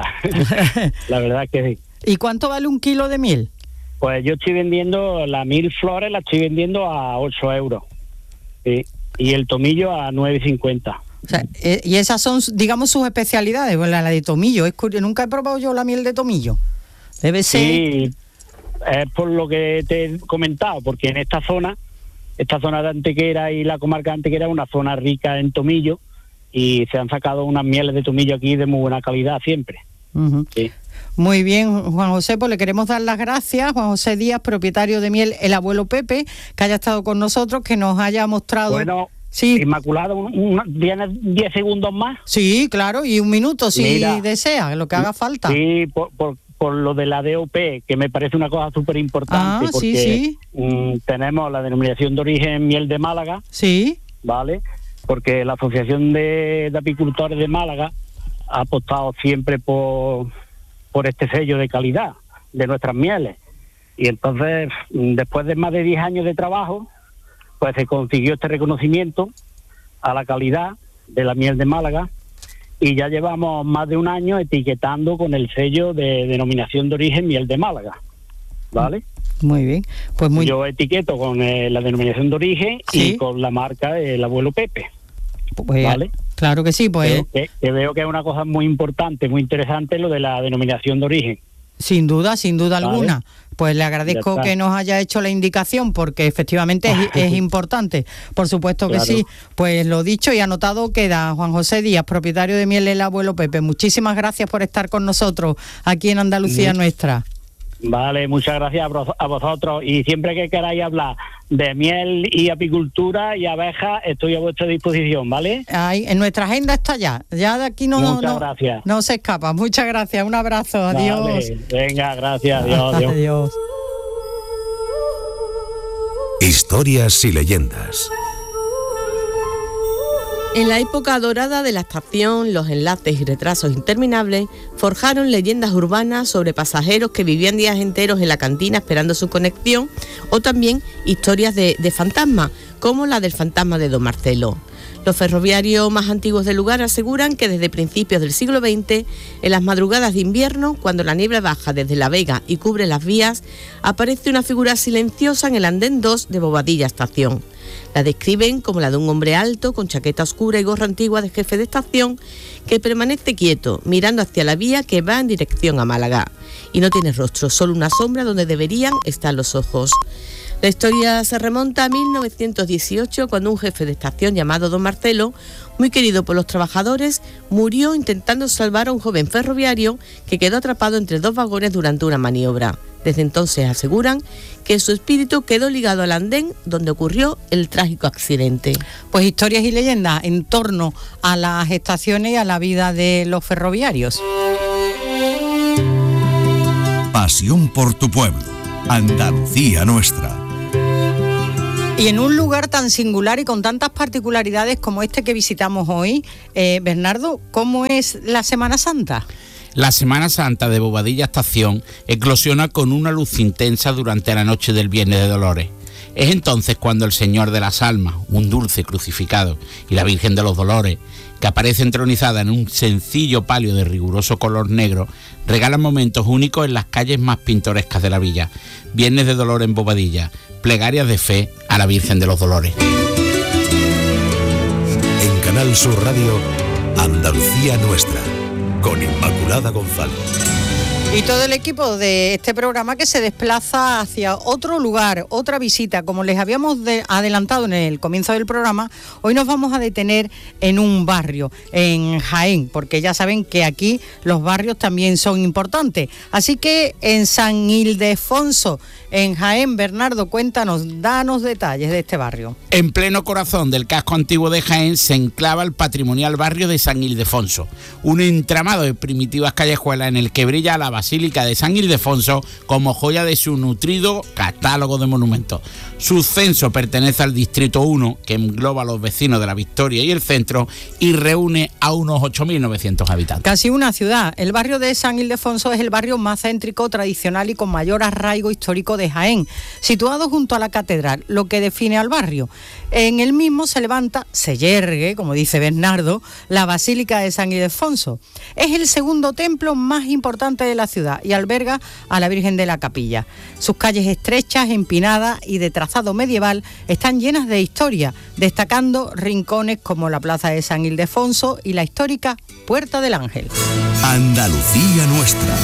la verdad que sí. ¿Y cuánto vale un kilo de miel? Pues yo estoy vendiendo la mil flores, la estoy vendiendo a ocho euros. Sí. Y el tomillo a nueve cincuenta. O sea, eh, y esas son, digamos, sus especialidades, la, la de tomillo. Es curioso, nunca he probado yo la miel de tomillo. Debe ser... Sí, es por lo que te he comentado, porque en esta zona... Esta zona de Antequera y la comarca de Antequera es una zona rica en tomillo y se han sacado unas mieles de tomillo aquí de muy buena calidad siempre. Uh-huh. Sí. Muy bien, Juan José, pues le queremos dar las gracias. Juan José Díaz, propietario de Miel El Abuelo Pepe, que haya estado con nosotros, que nos haya mostrado... Bueno, sí. Inmaculada, ¿tienes diez segundos más? Sí, claro, y un minuto si Mira, desea, lo que haga falta. Sí, por... por por lo de la D O P, que me parece una cosa súper importante, ah, porque sí, sí. Mmm, tenemos la denominación de origen Miel de Málaga, sí, ¿vale? Porque la Asociación de, de Apicultores de Málaga ha apostado siempre por, por este sello de calidad de nuestras mieles. Y entonces, después de más de diez años de trabajo, pues se consiguió este reconocimiento a la calidad de la miel de Málaga, y ya llevamos más de un año etiquetando con el sello de denominación de origen Miel de Málaga, ¿vale? Muy bien. Pues muy... Yo etiqueto con eh, la denominación de origen, ¿sí?, y con la marca El Abuelo Pepe, pues, ¿vale? Claro que sí, pues... Creo que, que veo que es una cosa muy importante, muy interesante lo de la denominación de origen. Sin duda, sin duda ¿vale? alguna. Pues le agradezco Ya está. que nos haya hecho la indicación, porque efectivamente es, es importante. Por supuesto que Claro. sí. Pues lo dicho y anotado queda. Juan José Díaz, propietario de Miel El Abuelo Pepe. Muchísimas gracias por estar con nosotros aquí en Andalucía Mm. Nuestra. Vale, muchas gracias a vosotros, y siempre que queráis hablar de miel y apicultura y abejas, estoy a vuestra disposición, ¿vale? Ahí, en nuestra agenda está ya. Ya de aquí no, Muchas no, gracias. no se escapa. Muchas gracias. Un abrazo. Adiós. Vale, venga, gracias. Adiós. Adiós. Adiós. Historias y leyendas. En la época dorada de la estación, los enlaces y retrasos interminables forjaron leyendas urbanas sobre pasajeros que vivían días enteros en la cantina esperando su conexión, o también historias de, de fantasmas, como la del fantasma de Don Marcelo. Los ferroviarios más antiguos del lugar aseguran que desde principios del siglo veinte, en las madrugadas de invierno, cuando la niebla baja desde La Vega y cubre las vías, aparece una figura silenciosa en el andén dos de Bobadilla Estación. La describen como la de un hombre alto, con chaqueta oscura y gorra antigua de jefe de estación, que permanece quieto, mirando hacia la vía que va en dirección a Málaga. Y no tiene rostro, solo una sombra donde deberían estar los ojos. La historia se remonta a mil novecientos dieciocho, cuando un jefe de estación llamado Don Marcelo, muy querido por los trabajadores, murió intentando salvar a un joven ferroviario que quedó atrapado entre dos vagones durante una maniobra. Desde entonces aseguran que su espíritu quedó ligado al andén donde ocurrió el trágico accidente. Pues historias y leyendas en torno a las estaciones y a la vida de los ferroviarios. Pasión por tu pueblo. Andalucía Nuestra. Y en un lugar tan singular y con tantas particularidades como este que visitamos hoy, eh, Bernardo, ¿cómo es la Semana Santa? La Semana Santa de Bobadilla Estación eclosiona con una luz intensa durante la noche del Viernes de Dolores. Es entonces cuando el Señor de las Almas, un dulce crucificado, y la Virgen de los Dolores, que aparece entronizada en un sencillo palio de riguroso color negro, regalan momentos únicos en las calles más pintorescas de la villa. Viernes de Dolores en Bobadilla, plegarias de fe a la Virgen de los Dolores. En Canal Sur Radio, Andalucía Nuestra, con Inmaculada González. Y todo el equipo de este programa que se desplaza hacia otro lugar, otra visita. Como les habíamos de, adelantado en el comienzo del programa, hoy nos vamos a detener en un barrio, en Jaén, porque ya saben que aquí los barrios también son importantes. Así que en San Ildefonso, en Jaén, Bernardo, cuéntanos, danos detalles de este barrio. En pleno corazón del casco antiguo de Jaén se enclava el patrimonial barrio de San Ildefonso, un entramado de primitivas callejuelas en el que brilla la Basílica de San Ildefonso como joya de su nutrido catálogo de monumentos. Su censo pertenece al Distrito uno, que engloba a los vecinos de la Victoria y el Centro y reúne a unos ocho mil novecientos habitantes. Casi una ciudad. El barrio de San Ildefonso es el barrio más céntrico, tradicional y con mayor arraigo histórico de Jaén, situado junto a la catedral, lo que define al barrio. En el mismo se levanta, se yergue, como dice Bernardo, la Basílica de San Ildefonso. Es el segundo templo más importante de la ciudad y alberga a la Virgen de la Capilla. Sus calles estrechas, empinadas y de trazado medieval están llenas de historia, destacando rincones como la Plaza de San Ildefonso y la histórica Puerta del Ángel. Andalucía Nuestra.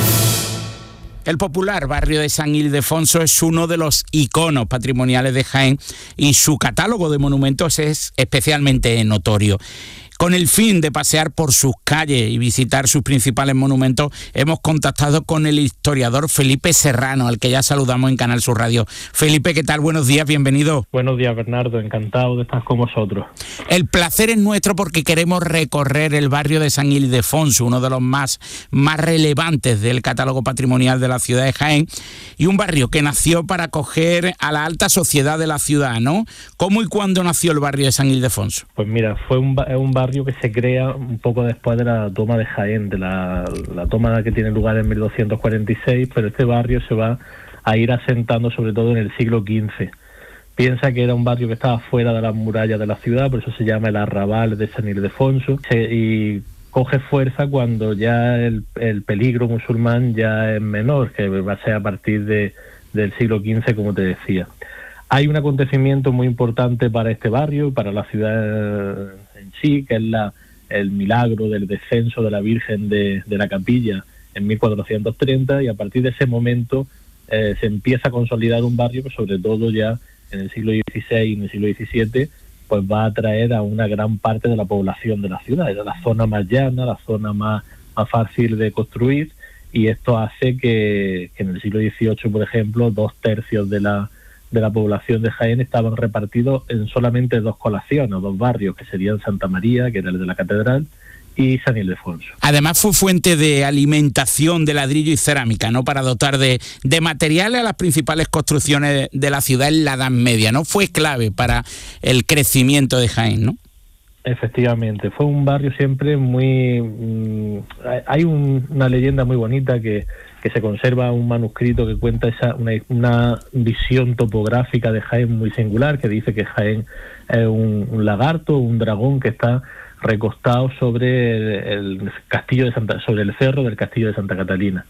El popular barrio de San Ildefonso es uno de los iconos patrimoniales de Jaén y su catálogo de monumentos es especialmente notorio. Con el fin de pasear por sus calles y visitar sus principales monumentos, hemos contactado con el historiador Felipe Serrano, al que ya saludamos en Canal Sur Radio. Felipe, ¿qué tal? Buenos días, bienvenido. Buenos días, Bernardo, encantado de estar con vosotros. El placer es nuestro porque queremos recorrer el barrio de San Ildefonso, uno de los más, más relevantes del catálogo patrimonial de la ciudad de Jaén, y un barrio que nació para acoger a la alta sociedad de la ciudad, ¿no? ¿Cómo y cuándo nació el barrio de San Ildefonso? Pues mira, fue un, un barrio que se crea un poco después de la toma de Jaén, de la, la toma que tiene lugar en mil doscientos cuarenta y seis, pero este barrio se va a ir asentando sobre todo en el siglo quince. Piensa que era un barrio que estaba fuera de las murallas de la ciudad, por eso se llama el Arrabal de San Ildefonso, se, y coge fuerza cuando ya el, el peligro musulmán ya es menor, que va a ser a partir de, del siglo quince, como te decía. Hay un acontecimiento muy importante para este barrio, para la ciudad en sí, que es la, el milagro del descenso de la Virgen de, de la Capilla en mil cuatrocientos treinta, y a partir de ese momento eh, se empieza a consolidar un barrio que sobre todo ya en el siglo dieciséis y en el siglo diecisiete pues va a atraer a una gran parte de la población de la ciudad. Era la zona más llana, la zona más, más fácil de construir, y esto hace que, que en el siglo dieciocho, por ejemplo, dos tercios de la de la población de Jaén estaban repartidos en solamente dos colaciones, dos barrios, que serían Santa María, que era el de la Catedral, y San Ildefonso. Además fue fuente de alimentación de ladrillo y cerámica, ¿no?, para dotar de, de materiales a las principales construcciones de, de la ciudad en la Edad Media, ¿no? Fue clave para el crecimiento de Jaén, ¿no? Efectivamente, fue un barrio siempre muy... Mmm, hay un, una leyenda muy bonita que, que se conserva, un manuscrito que cuenta esa una, una visión topográfica de Jaén muy singular, que dice que Jaén es un, un lagarto, un dragón que está recostado sobre el, el castillo de Santa, sobre el cerro del castillo de Santa Catalina.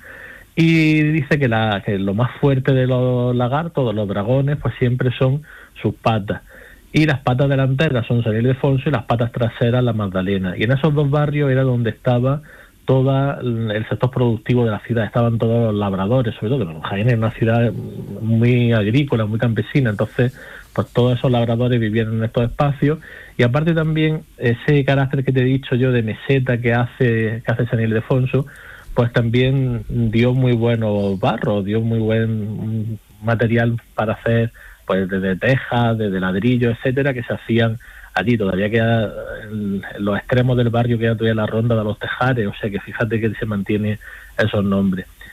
Y dice que, la, que lo más fuerte de los lagartos, de los dragones, pues siempre son sus patas. Y las patas delanteras son San Ildefonso y las patas traseras la Magdalena. Y en esos dos barrios era donde estaba todo el sector productivo de la ciudad, estaban todos los labradores, sobre todo. Jaén es una ciudad muy agrícola, muy campesina, entonces pues todos esos labradores vivían en estos espacios. Y aparte también ese carácter que te he dicho yo de meseta que hace, que hace San Ildefonso, pues también dio muy buenos barros, dio muy buen material para hacer, pues desde tejas, desde ladrillos, etcétera, que se hacían allí. Todavía queda en los extremos del barrio, queda todavía la ronda de los Tejares, o sea que fíjate que se mantiene esos nombres.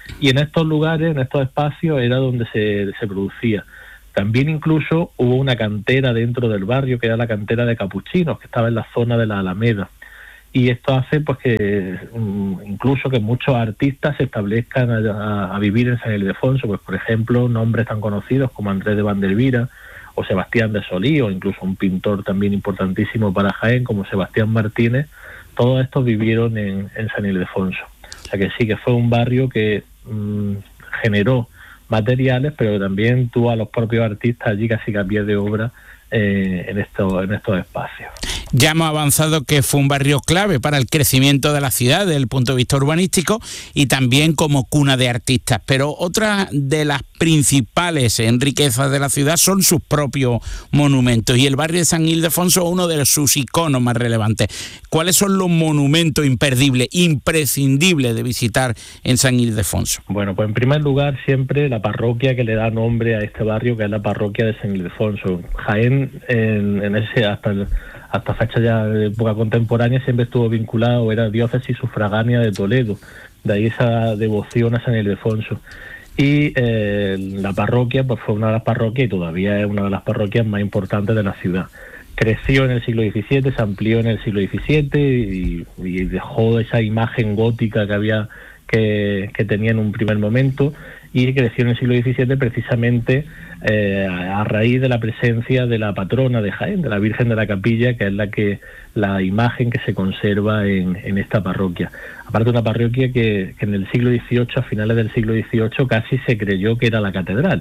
y en estos lugares, en estos espacios, era donde se, se producía. También incluso hubo una cantera dentro del barrio, que era la cantera de capuchinos, que estaba en la zona de la Alameda. Y esto hace pues que um, incluso que muchos artistas se establezcan a, a, a vivir en San Ildefonso, pues por ejemplo, nombres tan conocidos como Andrés de Vandervira o Sebastián de Solí, o incluso un pintor también importantísimo para Jaén como Sebastián Martínez, todos estos vivieron en, en San Ildefonso. O sea que sí, que fue un barrio que um, generó materiales, pero también tuvo a los propios artistas allí casi que a pie de obra eh, en, estos, en estos espacios. Ya hemos avanzado que fue un barrio clave para el crecimiento de la ciudad desde el punto de vista urbanístico y también como cuna de artistas, pero otra de las principales en riquezas de la ciudad son sus propios monumentos, y el barrio de San Ildefonso es uno de sus iconos más relevantes. ¿Cuáles son los monumentos imperdibles, imprescindibles de visitar en San Ildefonso? Bueno, pues en primer lugar siempre la parroquia que le da nombre a este barrio, que es la parroquia de San Ildefonso. Jaén en, en ese hasta el hasta fecha ya de época contemporánea siempre estuvo vinculado, era diócesis sufragánea de Toledo, de ahí esa devoción a San Ildefonso. Y eh, la parroquia pues fue una de las parroquias y todavía es una de las parroquias más importantes de la ciudad. Creció en el siglo diecisiete, se amplió en el siglo diecisiete y, y dejó esa imagen gótica que había que, que tenía en un primer momento, y creció en el siglo diecisiete precisamente eh, a raíz de la presencia de la patrona de Jaén, de la Virgen de la Capilla, que es la que la imagen que se conserva en, en esta parroquia. Aparte, una parroquia que, que en el siglo dieciocho, a finales del siglo dieciocho, casi se creyó que era la catedral,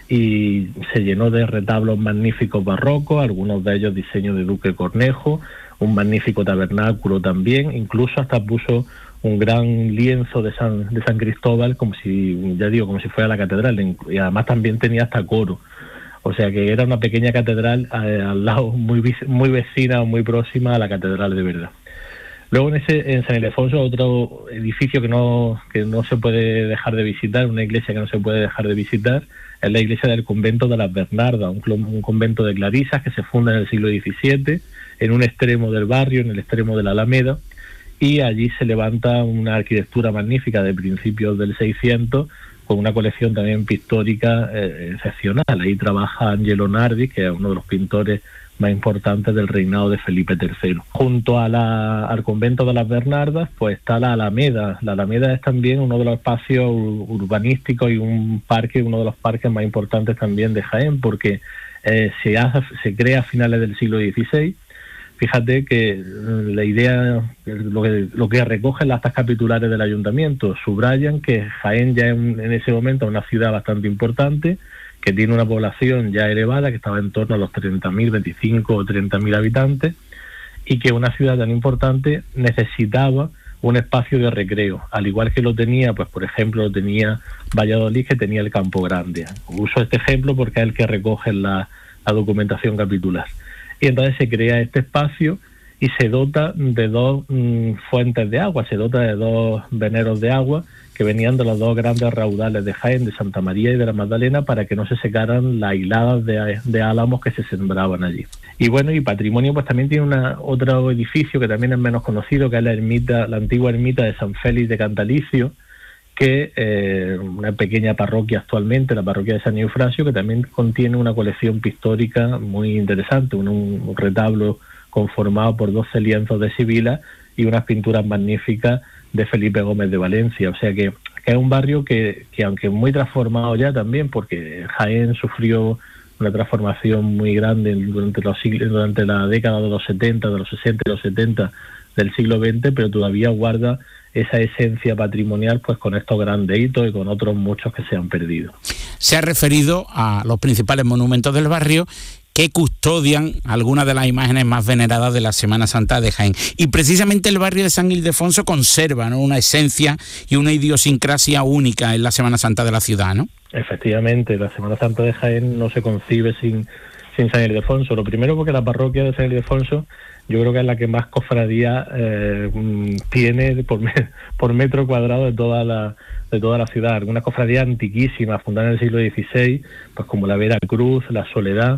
y se llenó de retablos magníficos barrocos, algunos de ellos diseño de Duque Cornejo, un magnífico tabernáculo también, incluso hasta puso un gran lienzo de San, de San Cristóbal, como si, ya digo, como si fuera la catedral, y además también tenía hasta coro. O sea que era una pequeña catedral eh, al lado, muy, muy vecina o muy próxima a la catedral de verdad. Luego en ese en San Ildefonso, otro edificio que no, que no se puede dejar de visitar, una iglesia que no se puede dejar de visitar, es la iglesia del convento de las Bernardas, un, un convento de clarisas que se funda en el siglo diecisiete, en un extremo del barrio, en el extremo de la Alameda, y allí se levanta una arquitectura magnífica de principios del seiscientos, con una colección también pictórica eh, excepcional. Ahí trabaja Angelo Nardi, que es uno de los pintores más importantes del reinado de Felipe tercero. Junto a la, al convento de las Bernardas, pues está la Alameda. La Alameda es también uno de los espacios urbanísticos y un parque, uno de los parques más importantes también de Jaén, porque eh, se, hace, se crea a finales del siglo dieciséis. Fíjate que la idea, lo que, lo que recogen las actas capitulares del ayuntamiento, subrayan que Jaén ya en, en ese momento es una ciudad bastante importante, que tiene una población ya elevada, que estaba en torno a los treinta mil, veinticinco o treinta mil habitantes, y que una ciudad tan importante necesitaba un espacio de recreo, al igual que lo tenía, pues por ejemplo, lo tenía Valladolid, que tenía el Campo Grande. Uso este ejemplo porque es el que recoge la, la documentación capitular. Y entonces se crea este espacio y se dota de dos mmm, fuentes de agua, se dota de dos veneros de agua que venían de los dos grandes raudales de Jaén, de Santa María y de la Magdalena, para que no se secaran las hiladas de, de álamos que se sembraban allí. Y bueno, y patrimonio pues también tiene una, otro edificio que también es menos conocido, que es la ermita, la antigua ermita de San Félix de Cantalicio, que eh, una pequeña parroquia actualmente, la parroquia de San Eufrasio, que también contiene una colección pictórica muy interesante, un, un retablo conformado por doce lienzos de Sibila y unas pinturas magníficas de Felipe Gómez de Valencia. O sea que, que es un barrio que, que aunque muy transformado ya también, porque Jaén sufrió una transformación muy grande durante los siglos, durante la década de los setenta, de los sesenta y los setenta del siglo veinte, pero todavía guarda esa esencia patrimonial, pues con estos grandes hitos y con otros muchos que se han perdido. Se ha referido a los principales monumentos del barrio que custodian algunas de las imágenes más veneradas de la Semana Santa de Jaén. Y precisamente el barrio de San Ildefonso conserva, ¿no?, una esencia y una idiosincrasia única en la Semana Santa de la ciudad, ¿no? Efectivamente, la Semana Santa de Jaén no se concibe sin, sin San Ildefonso. Lo primero porque la parroquia de San Ildefonso yo creo que es la que más cofradía eh, tiene por, me, por metro cuadrado de toda la de toda la ciudad. Algunas cofradías antiquísimas, fundadas en el siglo dieciséis, pues como la Vera Cruz, la Soledad,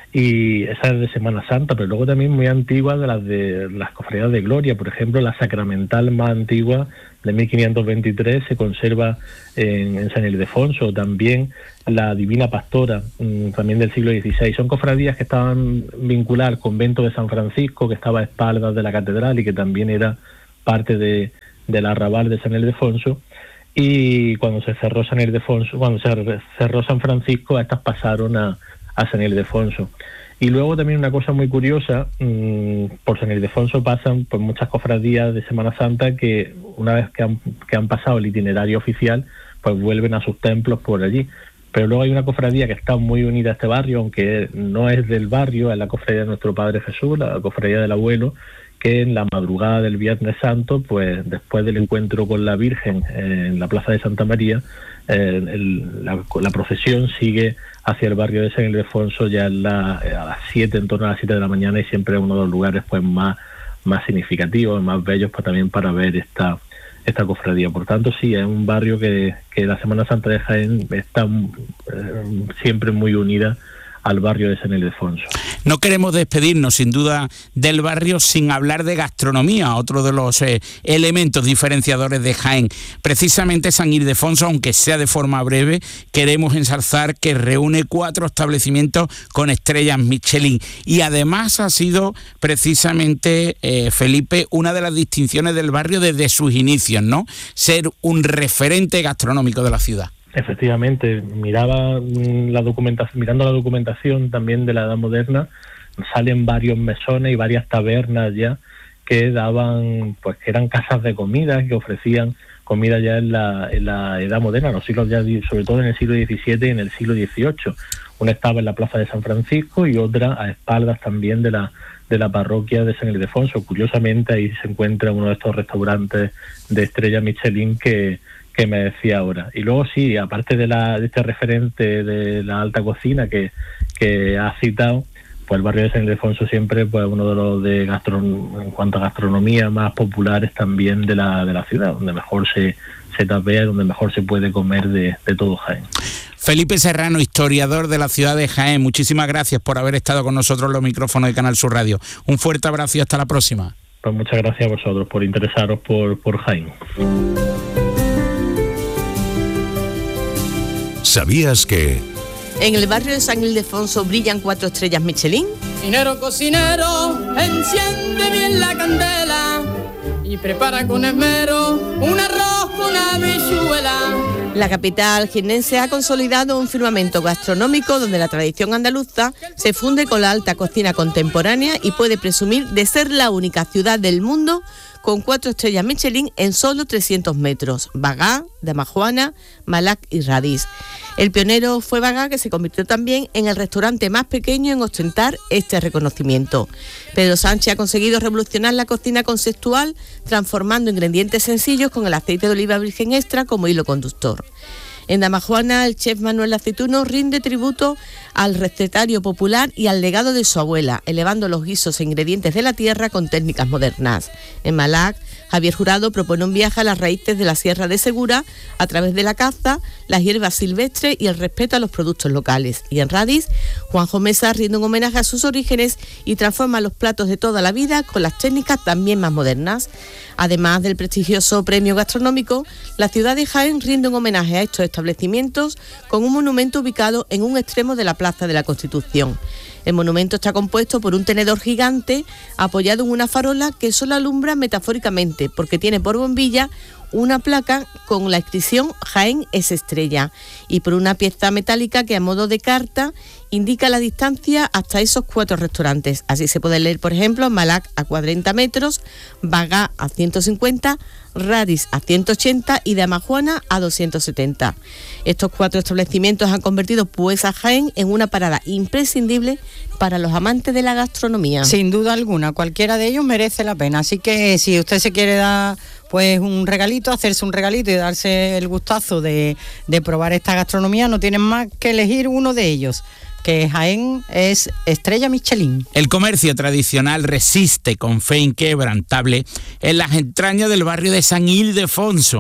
y esa es de Semana Santa, pero luego también muy antigua de las de las cofradías de Gloria. Por ejemplo, la sacramental más antigua de mil quinientos veintitrés se conserva en, en San Ildefonso. También la Divina Pastora, mmm, también del siglo dieciséis. Son cofradías que estaban vinculadas al convento de San Francisco, que estaba a espaldas de la catedral y que también era parte de, del arrabal de San Ildefonso. Y cuando se cerró San Ildefonso, cuando se cerró San Francisco, estas pasaron a a San Ildefonso. Y luego también una cosa muy curiosa, mmm, por San Ildefonso pasan por muchas cofradías de Semana Santa que una vez que han, que han pasado el itinerario oficial, pues vuelven a sus templos por allí. Pero luego hay una cofradía que está muy unida a este barrio, aunque no es del barrio, es la cofradía de Nuestro Padre Jesús, la cofradía del Abuelo, que en la madrugada del Viernes Santo, pues después del encuentro con la Virgen en la Plaza de Santa María, eh, el, la, la procesión sigue hacia el barrio de San Ildefonso ya en la, a las siete, en torno a las siete de la mañana, y siempre es uno de los lugares pues más, más significativos, más bellos pues, también para ver esta esta cofradía. Por tanto, sí, es un barrio que, que la Semana Santa de Jaén está eh, siempre muy unida al barrio de San Ildefonso. No queremos despedirnos, sin duda, del barrio sin hablar de gastronomía, otro de los eh, elementos diferenciadores de Jaén. Precisamente San Ildefonso, aunque sea de forma breve, queremos ensalzar que reúne cuatro establecimientos con estrellas Michelin. Y además ha sido precisamente, eh, Felipe, una de las distinciones del barrio desde sus inicios, ¿no? Ser un referente gastronómico de la ciudad. Efectivamente, miraba la documentación, mirando la documentación también de la Edad Moderna, salen varios mesones y varias tabernas ya que daban, pues que eran casas de comida, que ofrecían comida ya en la, en la Edad Moderna, los siglos ya, sobre todo en el siglo diecisiete y en el siglo dieciocho. Una estaba en la Plaza de San Francisco y otra a espaldas también de la de la parroquia de San Ildefonso. Curiosamente ahí se encuentra uno de estos restaurantes de estrella Michelin que que me decía ahora. Y luego sí, aparte de, la, de este referente de la alta cocina que, que ha citado, pues el barrio de San Ildefonso siempre pues uno de los de gastron en cuanto a gastronomía más populares también de la de la ciudad, donde mejor se, se tapea, donde mejor se puede comer de, de todo Jaén. Felipe Serrano, historiador de la ciudad de Jaén, muchísimas gracias por haber estado con nosotros en los micrófonos de Canal Sur Radio. Un fuerte abrazo y hasta la próxima. Pues muchas gracias a vosotros por interesaros por, por Jaén. ¿Sabías que...? En el barrio de San Ildefonso brillan cuatro estrellas Michelin. Cocinero, cocinero, enciende bien la candela y prepara con esmero un arroz con habichuela. La capital jiennense ha consolidado un firmamento gastronómico donde la tradición andaluza se funde con la alta cocina contemporánea y puede presumir de ser la única ciudad del mundo con cuatro estrellas Michelin en solo trescientos metros, Bagá, Damajuana, Malac y Radís. El pionero fue Bagá, que se convirtió también en el restaurante más pequeño en ostentar este reconocimiento. Pedro Sánchez ha conseguido revolucionar la cocina conceptual, transformando ingredientes sencillos con el aceite de oliva virgen extra como hilo conductor. En Damajuana, el chef Manuel Aceituno rinde tributo al recetario popular y al legado de su abuela, elevando los guisos e ingredientes de la tierra con técnicas modernas. En Malac, Javier Jurado propone un viaje a las raíces de la Sierra de Segura a través de la caza, las hierbas silvestres y el respeto a los productos locales. Y en Radís, Juanjo Mesa rinde un homenaje a sus orígenes y transforma los platos de toda la vida con las técnicas también más modernas. Además del prestigioso premio gastronómico, la ciudad de Jaén rinde un homenaje a estos establecimientos con un monumento ubicado en un extremo de la Plaza de la Constitución. El monumento está compuesto por un tenedor gigante apoyado en una farola que solo alumbra metafóricamente porque tiene por bombilla una placa con la inscripción Jaén es estrella y por una pieza metálica que a modo de carta indica la distancia hasta esos cuatro restaurantes. Así se puede leer, por ejemplo, Malac a cuarenta metros, Bagá a ciento cincuenta, Radís a ciento ochenta y Damajuana a doscientos setenta. Estos cuatro establecimientos han convertido pues a Jaén en una parada imprescindible para los amantes de la gastronomía. Sin duda alguna, cualquiera de ellos merece la pena. Así que si usted se quiere dar pues un regalito, hacerse un regalito y darse el gustazo de, de probar esta gastronomía, no tienen más que elegir uno de ellos, que Jaén es estrella Michelin. El comercio tradicional resiste con fe inquebrantable en las entrañas del barrio de San Ildefonso.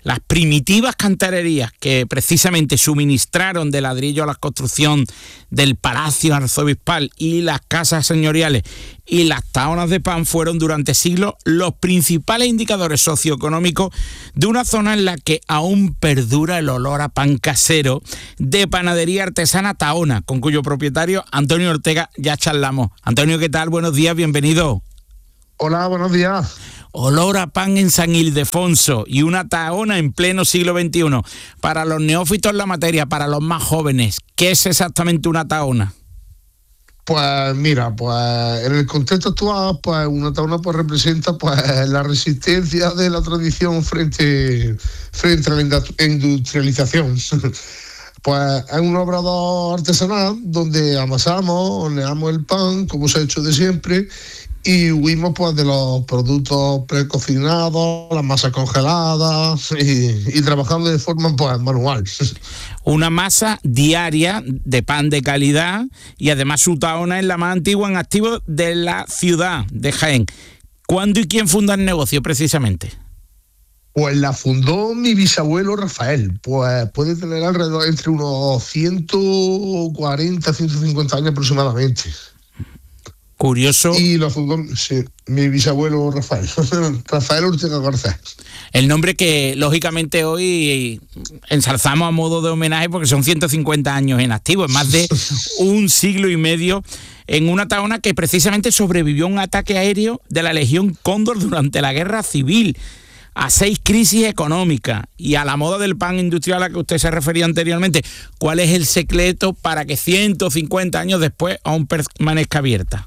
las primitivas cantererías que precisamente suministraron de ladrillo a la construcción del Palacio Arzobispal y las casas señoriales y las tahonas de pan fueron durante siglos los principales indicadores socioeconómicos de una zona en la que aún perdura el olor a pan casero de panadería artesana Tahona, con cuyo propietario Antonio Ortega ya charlamos. Antonio, ¿qué tal? Buenos días, bienvenido. Hola, buenos días. Olor a pan en San Ildefonso y una Tahona en pleno siglo veintiuno. Para los neófitos en la materia, para los más jóvenes, ¿qué es exactamente una Tahona? Pues mira, pues en el contexto actual, pues una Tahona pues representa pues la resistencia de la tradición frente, frente a la industrialización. Pues es un obrador artesanal donde amasamos, horneamos el pan, como se ha hecho de siempre, y huimos pues de los productos precocinados, las masas congeladas y, y trabajando de forma pues manual. Una masa diaria de pan de calidad y además su Tahona es la más antigua en activo de la ciudad de Jaén. ¿Cuándo y quién funda el negocio precisamente? Pues la fundó mi bisabuelo Rafael, pues puede tener alrededor entre unos ciento cuarenta, ciento cincuenta años aproximadamente. Curioso. Y lo fundó sí, mi bisabuelo Rafael, Rafael Ortega Garcés. El nombre que lógicamente hoy ensalzamos a modo de homenaje porque son ciento cincuenta años en activo, es más de un siglo y medio en una Tahona que precisamente sobrevivió a un ataque aéreo de la Legión Cóndor durante la Guerra Civil, a seis crisis económicas y a la moda del pan industrial a la que usted se refería anteriormente. ¿Cuál es el secreto para que ciento cincuenta años después aún permanezca abierta?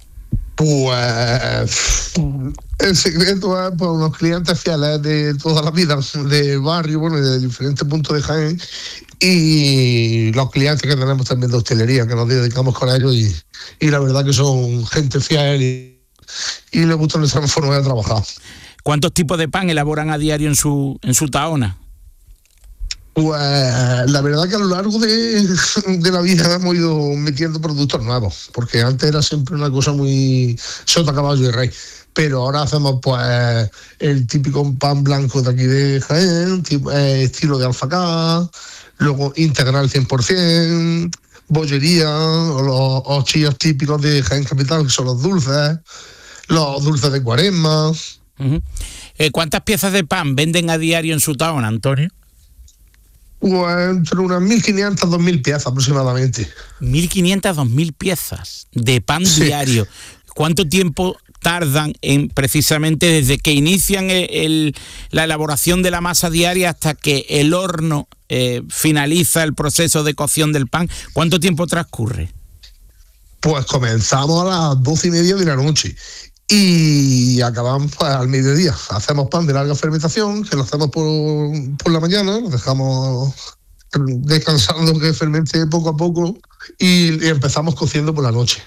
Pues el secreto es pues, unos clientes fieles de toda la vida, del barrio, bueno, de diferentes puntos de Jaén, y los clientes que tenemos también de hostelería, que nos dedicamos con ellos, y, y la verdad que son gente fiel y, y les gusta nuestra forma de trabajar. ¿Cuántos tipos de pan elaboran a diario en su, en su Tahona? Pues la verdad que a lo largo de, de la vida hemos ido metiendo productos nuevos, porque antes era siempre una cosa muy sota, caballo y rey, pero ahora hacemos pues el típico pan blanco de aquí de Jaén, tipo, eh, estilo de alfacá, luego integral cien por ciento, bollería, o los ochillos típicos de Jaén Capital, que son los dulces, los dulces de Cuaresma. Uh-huh. eh, ¿Cuántas piezas de pan venden a diario en su Tahona, Antonio? Pues entre unas mil quinientas, dos mil piezas aproximadamente. mil quinientas, dos mil piezas de pan sí. diario. ¿Cuánto tiempo tardan en precisamente desde que inician el, el, la elaboración de la masa diaria hasta que el horno eh, finaliza el proceso de cocción del pan? ¿Cuánto tiempo transcurre? Pues comenzamos a las doce y media de la noche y acabamos pues, al mediodía. Hacemos pan de larga fermentación, que lo hacemos por, por la mañana, lo dejamos descansando que fermente poco a poco y, y empezamos cociendo por la noche.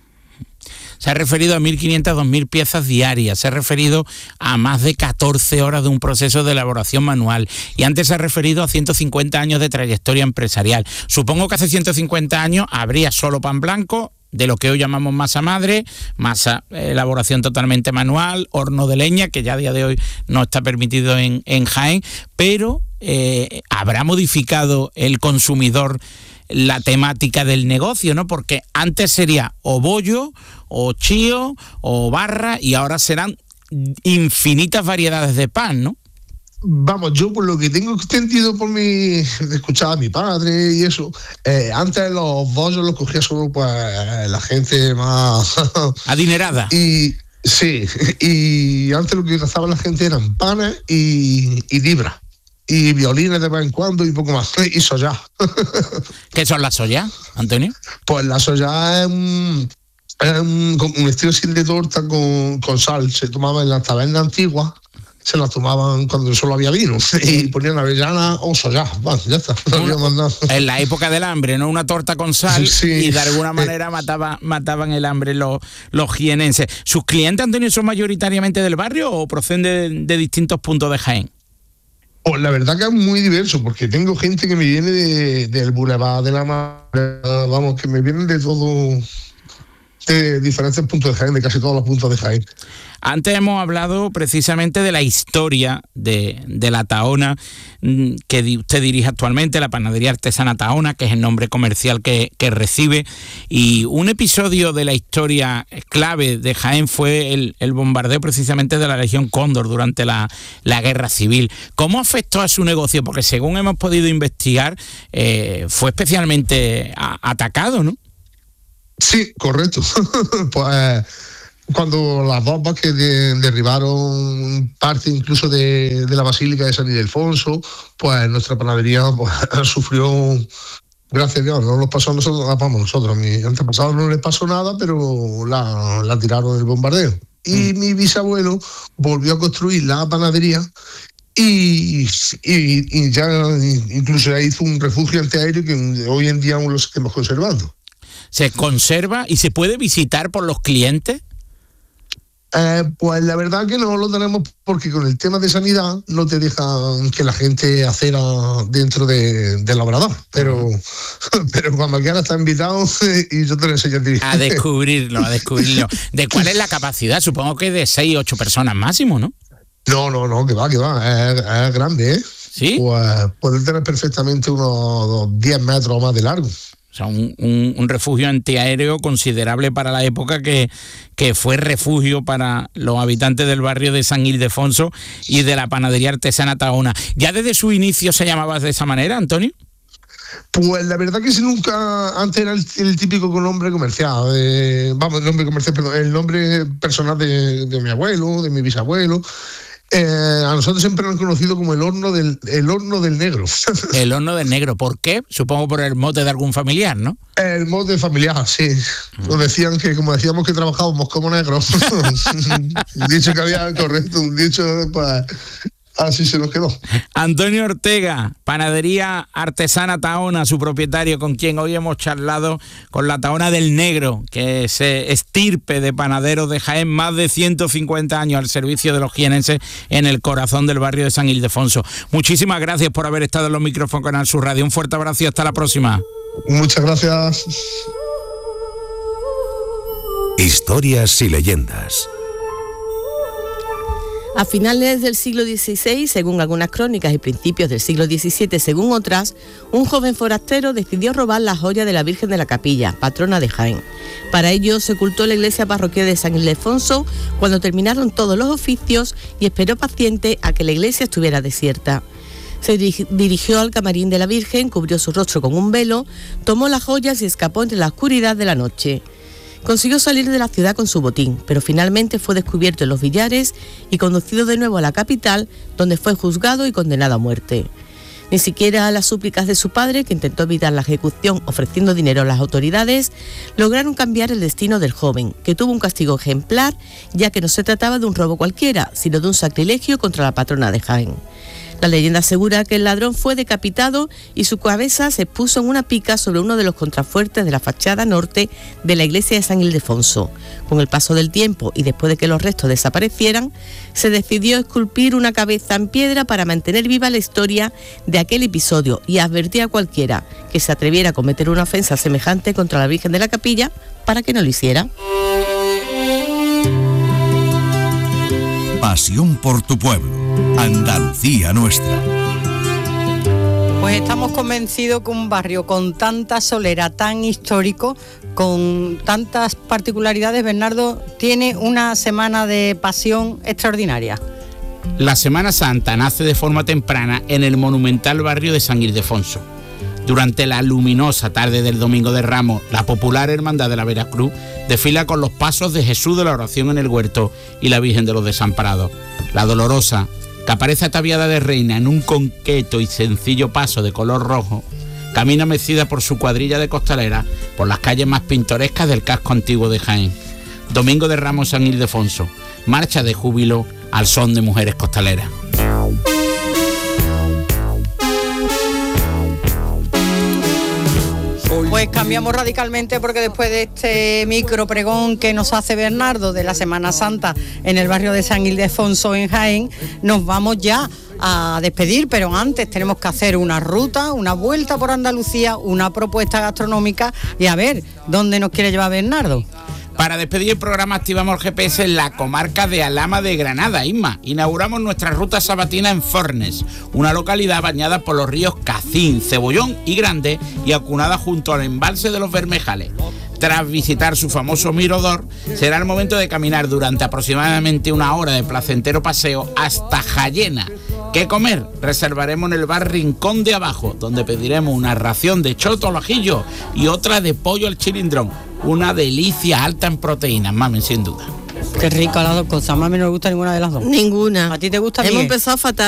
Se ha referido a mil quinientas, dos mil piezas diarias, se ha referido a más de catorce horas de un proceso de elaboración manual y antes se ha referido a ciento cincuenta años de trayectoria empresarial. Supongo que hace ciento cincuenta años habría solo pan blanco, de lo que hoy llamamos masa madre, masa, eh, elaboración totalmente manual, horno de leña, que ya a día de hoy no está permitido en, en Jaén, pero eh, habrá modificado el consumidor la temática del negocio, ¿no? Porque antes sería o bollo, o chío, o barra, y ahora serán infinitas variedades de pan, ¿no? Vamos, yo por lo que tengo entendido por mi escuchar a mi padre y eso, eh, antes los bollos los cogía solo pues la gente más adinerada. Y sí, y antes lo que gastaba la gente eran panes y, y libras. Y violines de vez en cuando y poco más. Y soya. ¿Qué son las soya, Antonio? Pues la soya es un, es un, un estilo así de torta con, con sal. Se tomaba en las tabernas antiguas. Se las tomaban cuando solo había vino y ponían avellana o soya. Bueno, ya está. No había más nada. En la época del hambre, ¿no? Una torta con sal sí. Y de alguna manera mataba, mataban el hambre los, los jienenses. ¿Sus clientes, Antonio, son mayoritariamente del barrio o proceden de, de distintos puntos de Jaén? Pues la verdad que es muy diverso, porque tengo gente que me viene de, del Boulevard de la Mar, vamos, que me vienen de todo de diferentes puntos de Jaén, de casi todos los puntos de Jaén. Antes hemos hablado precisamente de la historia de, de la Tahona que usted dirige actualmente, la Panadería Artesana Tahona, que es el nombre comercial que, que recibe. Y un episodio de la historia clave de Jaén fue el, el bombardeo precisamente de la Legión Cóndor durante la, la Guerra Civil. ¿Cómo afectó a su negocio? Porque según hemos podido investigar, eh, fue especialmente a, atacado, ¿no? Sí, correcto. Pues cuando las bombas que de, derribaron parte incluso de, de la Basílica de San Ildefonso, pues nuestra panadería pues, sufrió, gracias a Dios, no nos pasó a nosotros, vamos, nosotros, a mi antepasado no les pasó nada, pero la, la tiraron del bombardeo. Y mm. mi bisabuelo volvió a construir la panadería y, y, y ya incluso hizo un refugio antiaéreo que hoy en día aún lo seguimos conservando. ¿Se conserva y se puede visitar por los clientes? Eh, pues la verdad que no lo tenemos porque con el tema de sanidad no te dejan que la gente acera dentro de, del obrador, pero, pero cuando quieras está invitado y yo te lo enseño a ti. A descubrirlo, a descubrirlo. ¿De cuál es la capacidad? Supongo que de seis, ocho personas máximo, ¿no? No, no, no, que va, que va, es, es grande, ¿eh? ¿Sí? Pues puede tener perfectamente unos diez metros o más de largo. O sea, un, un, un refugio antiaéreo considerable para la época que, que fue refugio para los habitantes del barrio de San Ildefonso y de la Panadería Artesana Tahona. ¿Ya desde su inicio se llamaba de esa manera, Antonio? Pues la verdad que si nunca, antes era el, el típico nombre comercial, eh, vamos, el nombre comercial, perdón, el nombre personal de, de mi abuelo, de mi bisabuelo. Eh, a nosotros siempre nos han conocido como el horno del el horno del negro. El horno del negro, ¿por qué? Supongo por el mote de algún familiar, ¿no? El mote familiar, sí. Mm. Nos decían que, como decíamos que trabajábamos como negros, un dicho que había, correcto, un dicho, pues así se nos quedó. Antonio Ortega, Panadería Artesana Tahona, su propietario, con quien hoy hemos charlado con la Tahona del Negro, que es estirpe de panaderos de Jaén, más de ciento cincuenta años al servicio de los jienenses en el corazón del barrio de San Ildefonso. Muchísimas gracias por haber estado en los micrófonos Canal Sur Radio. Un fuerte abrazo y hasta la próxima. Muchas gracias. Historias y leyendas. A finales del siglo dieciséis, según algunas crónicas, y principios del siglo diecisiete, según otras, un joven forastero decidió robar la joya de la Virgen de la Capilla, patrona de Jaén. Para ello se ocultó la iglesia parroquial de San Ildefonso cuando terminaron todos los oficios y esperó paciente a que la iglesia estuviera desierta. Se dirigió al camarín de la Virgen, cubrió su rostro con un velo, tomó las joyas y escapó entre la oscuridad de la noche. Consiguió salir de la ciudad con su botín, pero finalmente fue descubierto en Los Villares y conducido de nuevo a la capital, donde fue juzgado y condenado a muerte. Ni siquiera las súplicas de su padre, que intentó evitar la ejecución ofreciendo dinero a las autoridades, lograron cambiar el destino del joven, que tuvo un castigo ejemplar, ya que no se trataba de un robo cualquiera, sino de un sacrilegio contra la patrona de Jaén. La leyenda asegura que el ladrón fue decapitado y su cabeza se puso en una pica sobre uno de los contrafuertes de la fachada norte de la iglesia de San Ildefonso. Con el paso del tiempo y después de que los restos desaparecieran, se decidió esculpir una cabeza en piedra para mantener viva la historia de aquel episodio y advertir a cualquiera que se atreviera a cometer una ofensa semejante contra la Virgen de la Capilla para que no lo hiciera. Pasión por tu pueblo. Andalucía nuestra. Pues estamos convencidos que un barrio con tanta solera, tan histórico, con tantas particularidades, Bernardo, tiene una semana de pasión extraordinaria. La Semana Santa nace de forma temprana en el monumental barrio de San Ildefonso. Durante la luminosa tarde del Domingo de Ramos, la popular Hermandad de la Veracruz desfila con los pasos de Jesús de la Oración en el Huerto y la Virgen de los Desamparados. La Dolorosa, que aparece ataviada de reina en un conqueto y sencillo paso de color rojo, camina mecida por su cuadrilla de costaleras por las calles más pintorescas del casco antiguo de Jaén. Domingo de Ramos San Ildefonso, marcha de júbilo al son de mujeres costaleras. Pues cambiamos radicalmente porque después de este micro pregón que nos hace Bernardo de la Semana Santa en el barrio de San Ildefonso en Jaén, nos vamos ya a despedir, pero antes tenemos que hacer una ruta, una vuelta por Andalucía, una propuesta gastronómica y a ver dónde nos quiere llevar Bernardo. Para despedir el programa activamos el G P S en la comarca de Alhama de Granada. Isma, inauguramos nuestra ruta sabatina en Fornes, una localidad bañada por los ríos Cacín, Cebollón y Grande y acunada junto al embalse de los Bermejales. Tras visitar su famoso mirador, será el momento de caminar durante aproximadamente una hora de placentero paseo hasta Jayena. ¿Qué comer? Reservaremos en el bar Rincón de Abajo, donde pediremos una ración de choto al ajillo y otra de pollo al chilindrón. Una delicia alta en proteínas, mamen, sin duda. Qué rica las dos cosas. A mí no me gusta ninguna de las dos. Ninguna. ¿A ti te gusta? Hemos Miguel? empezado fatal.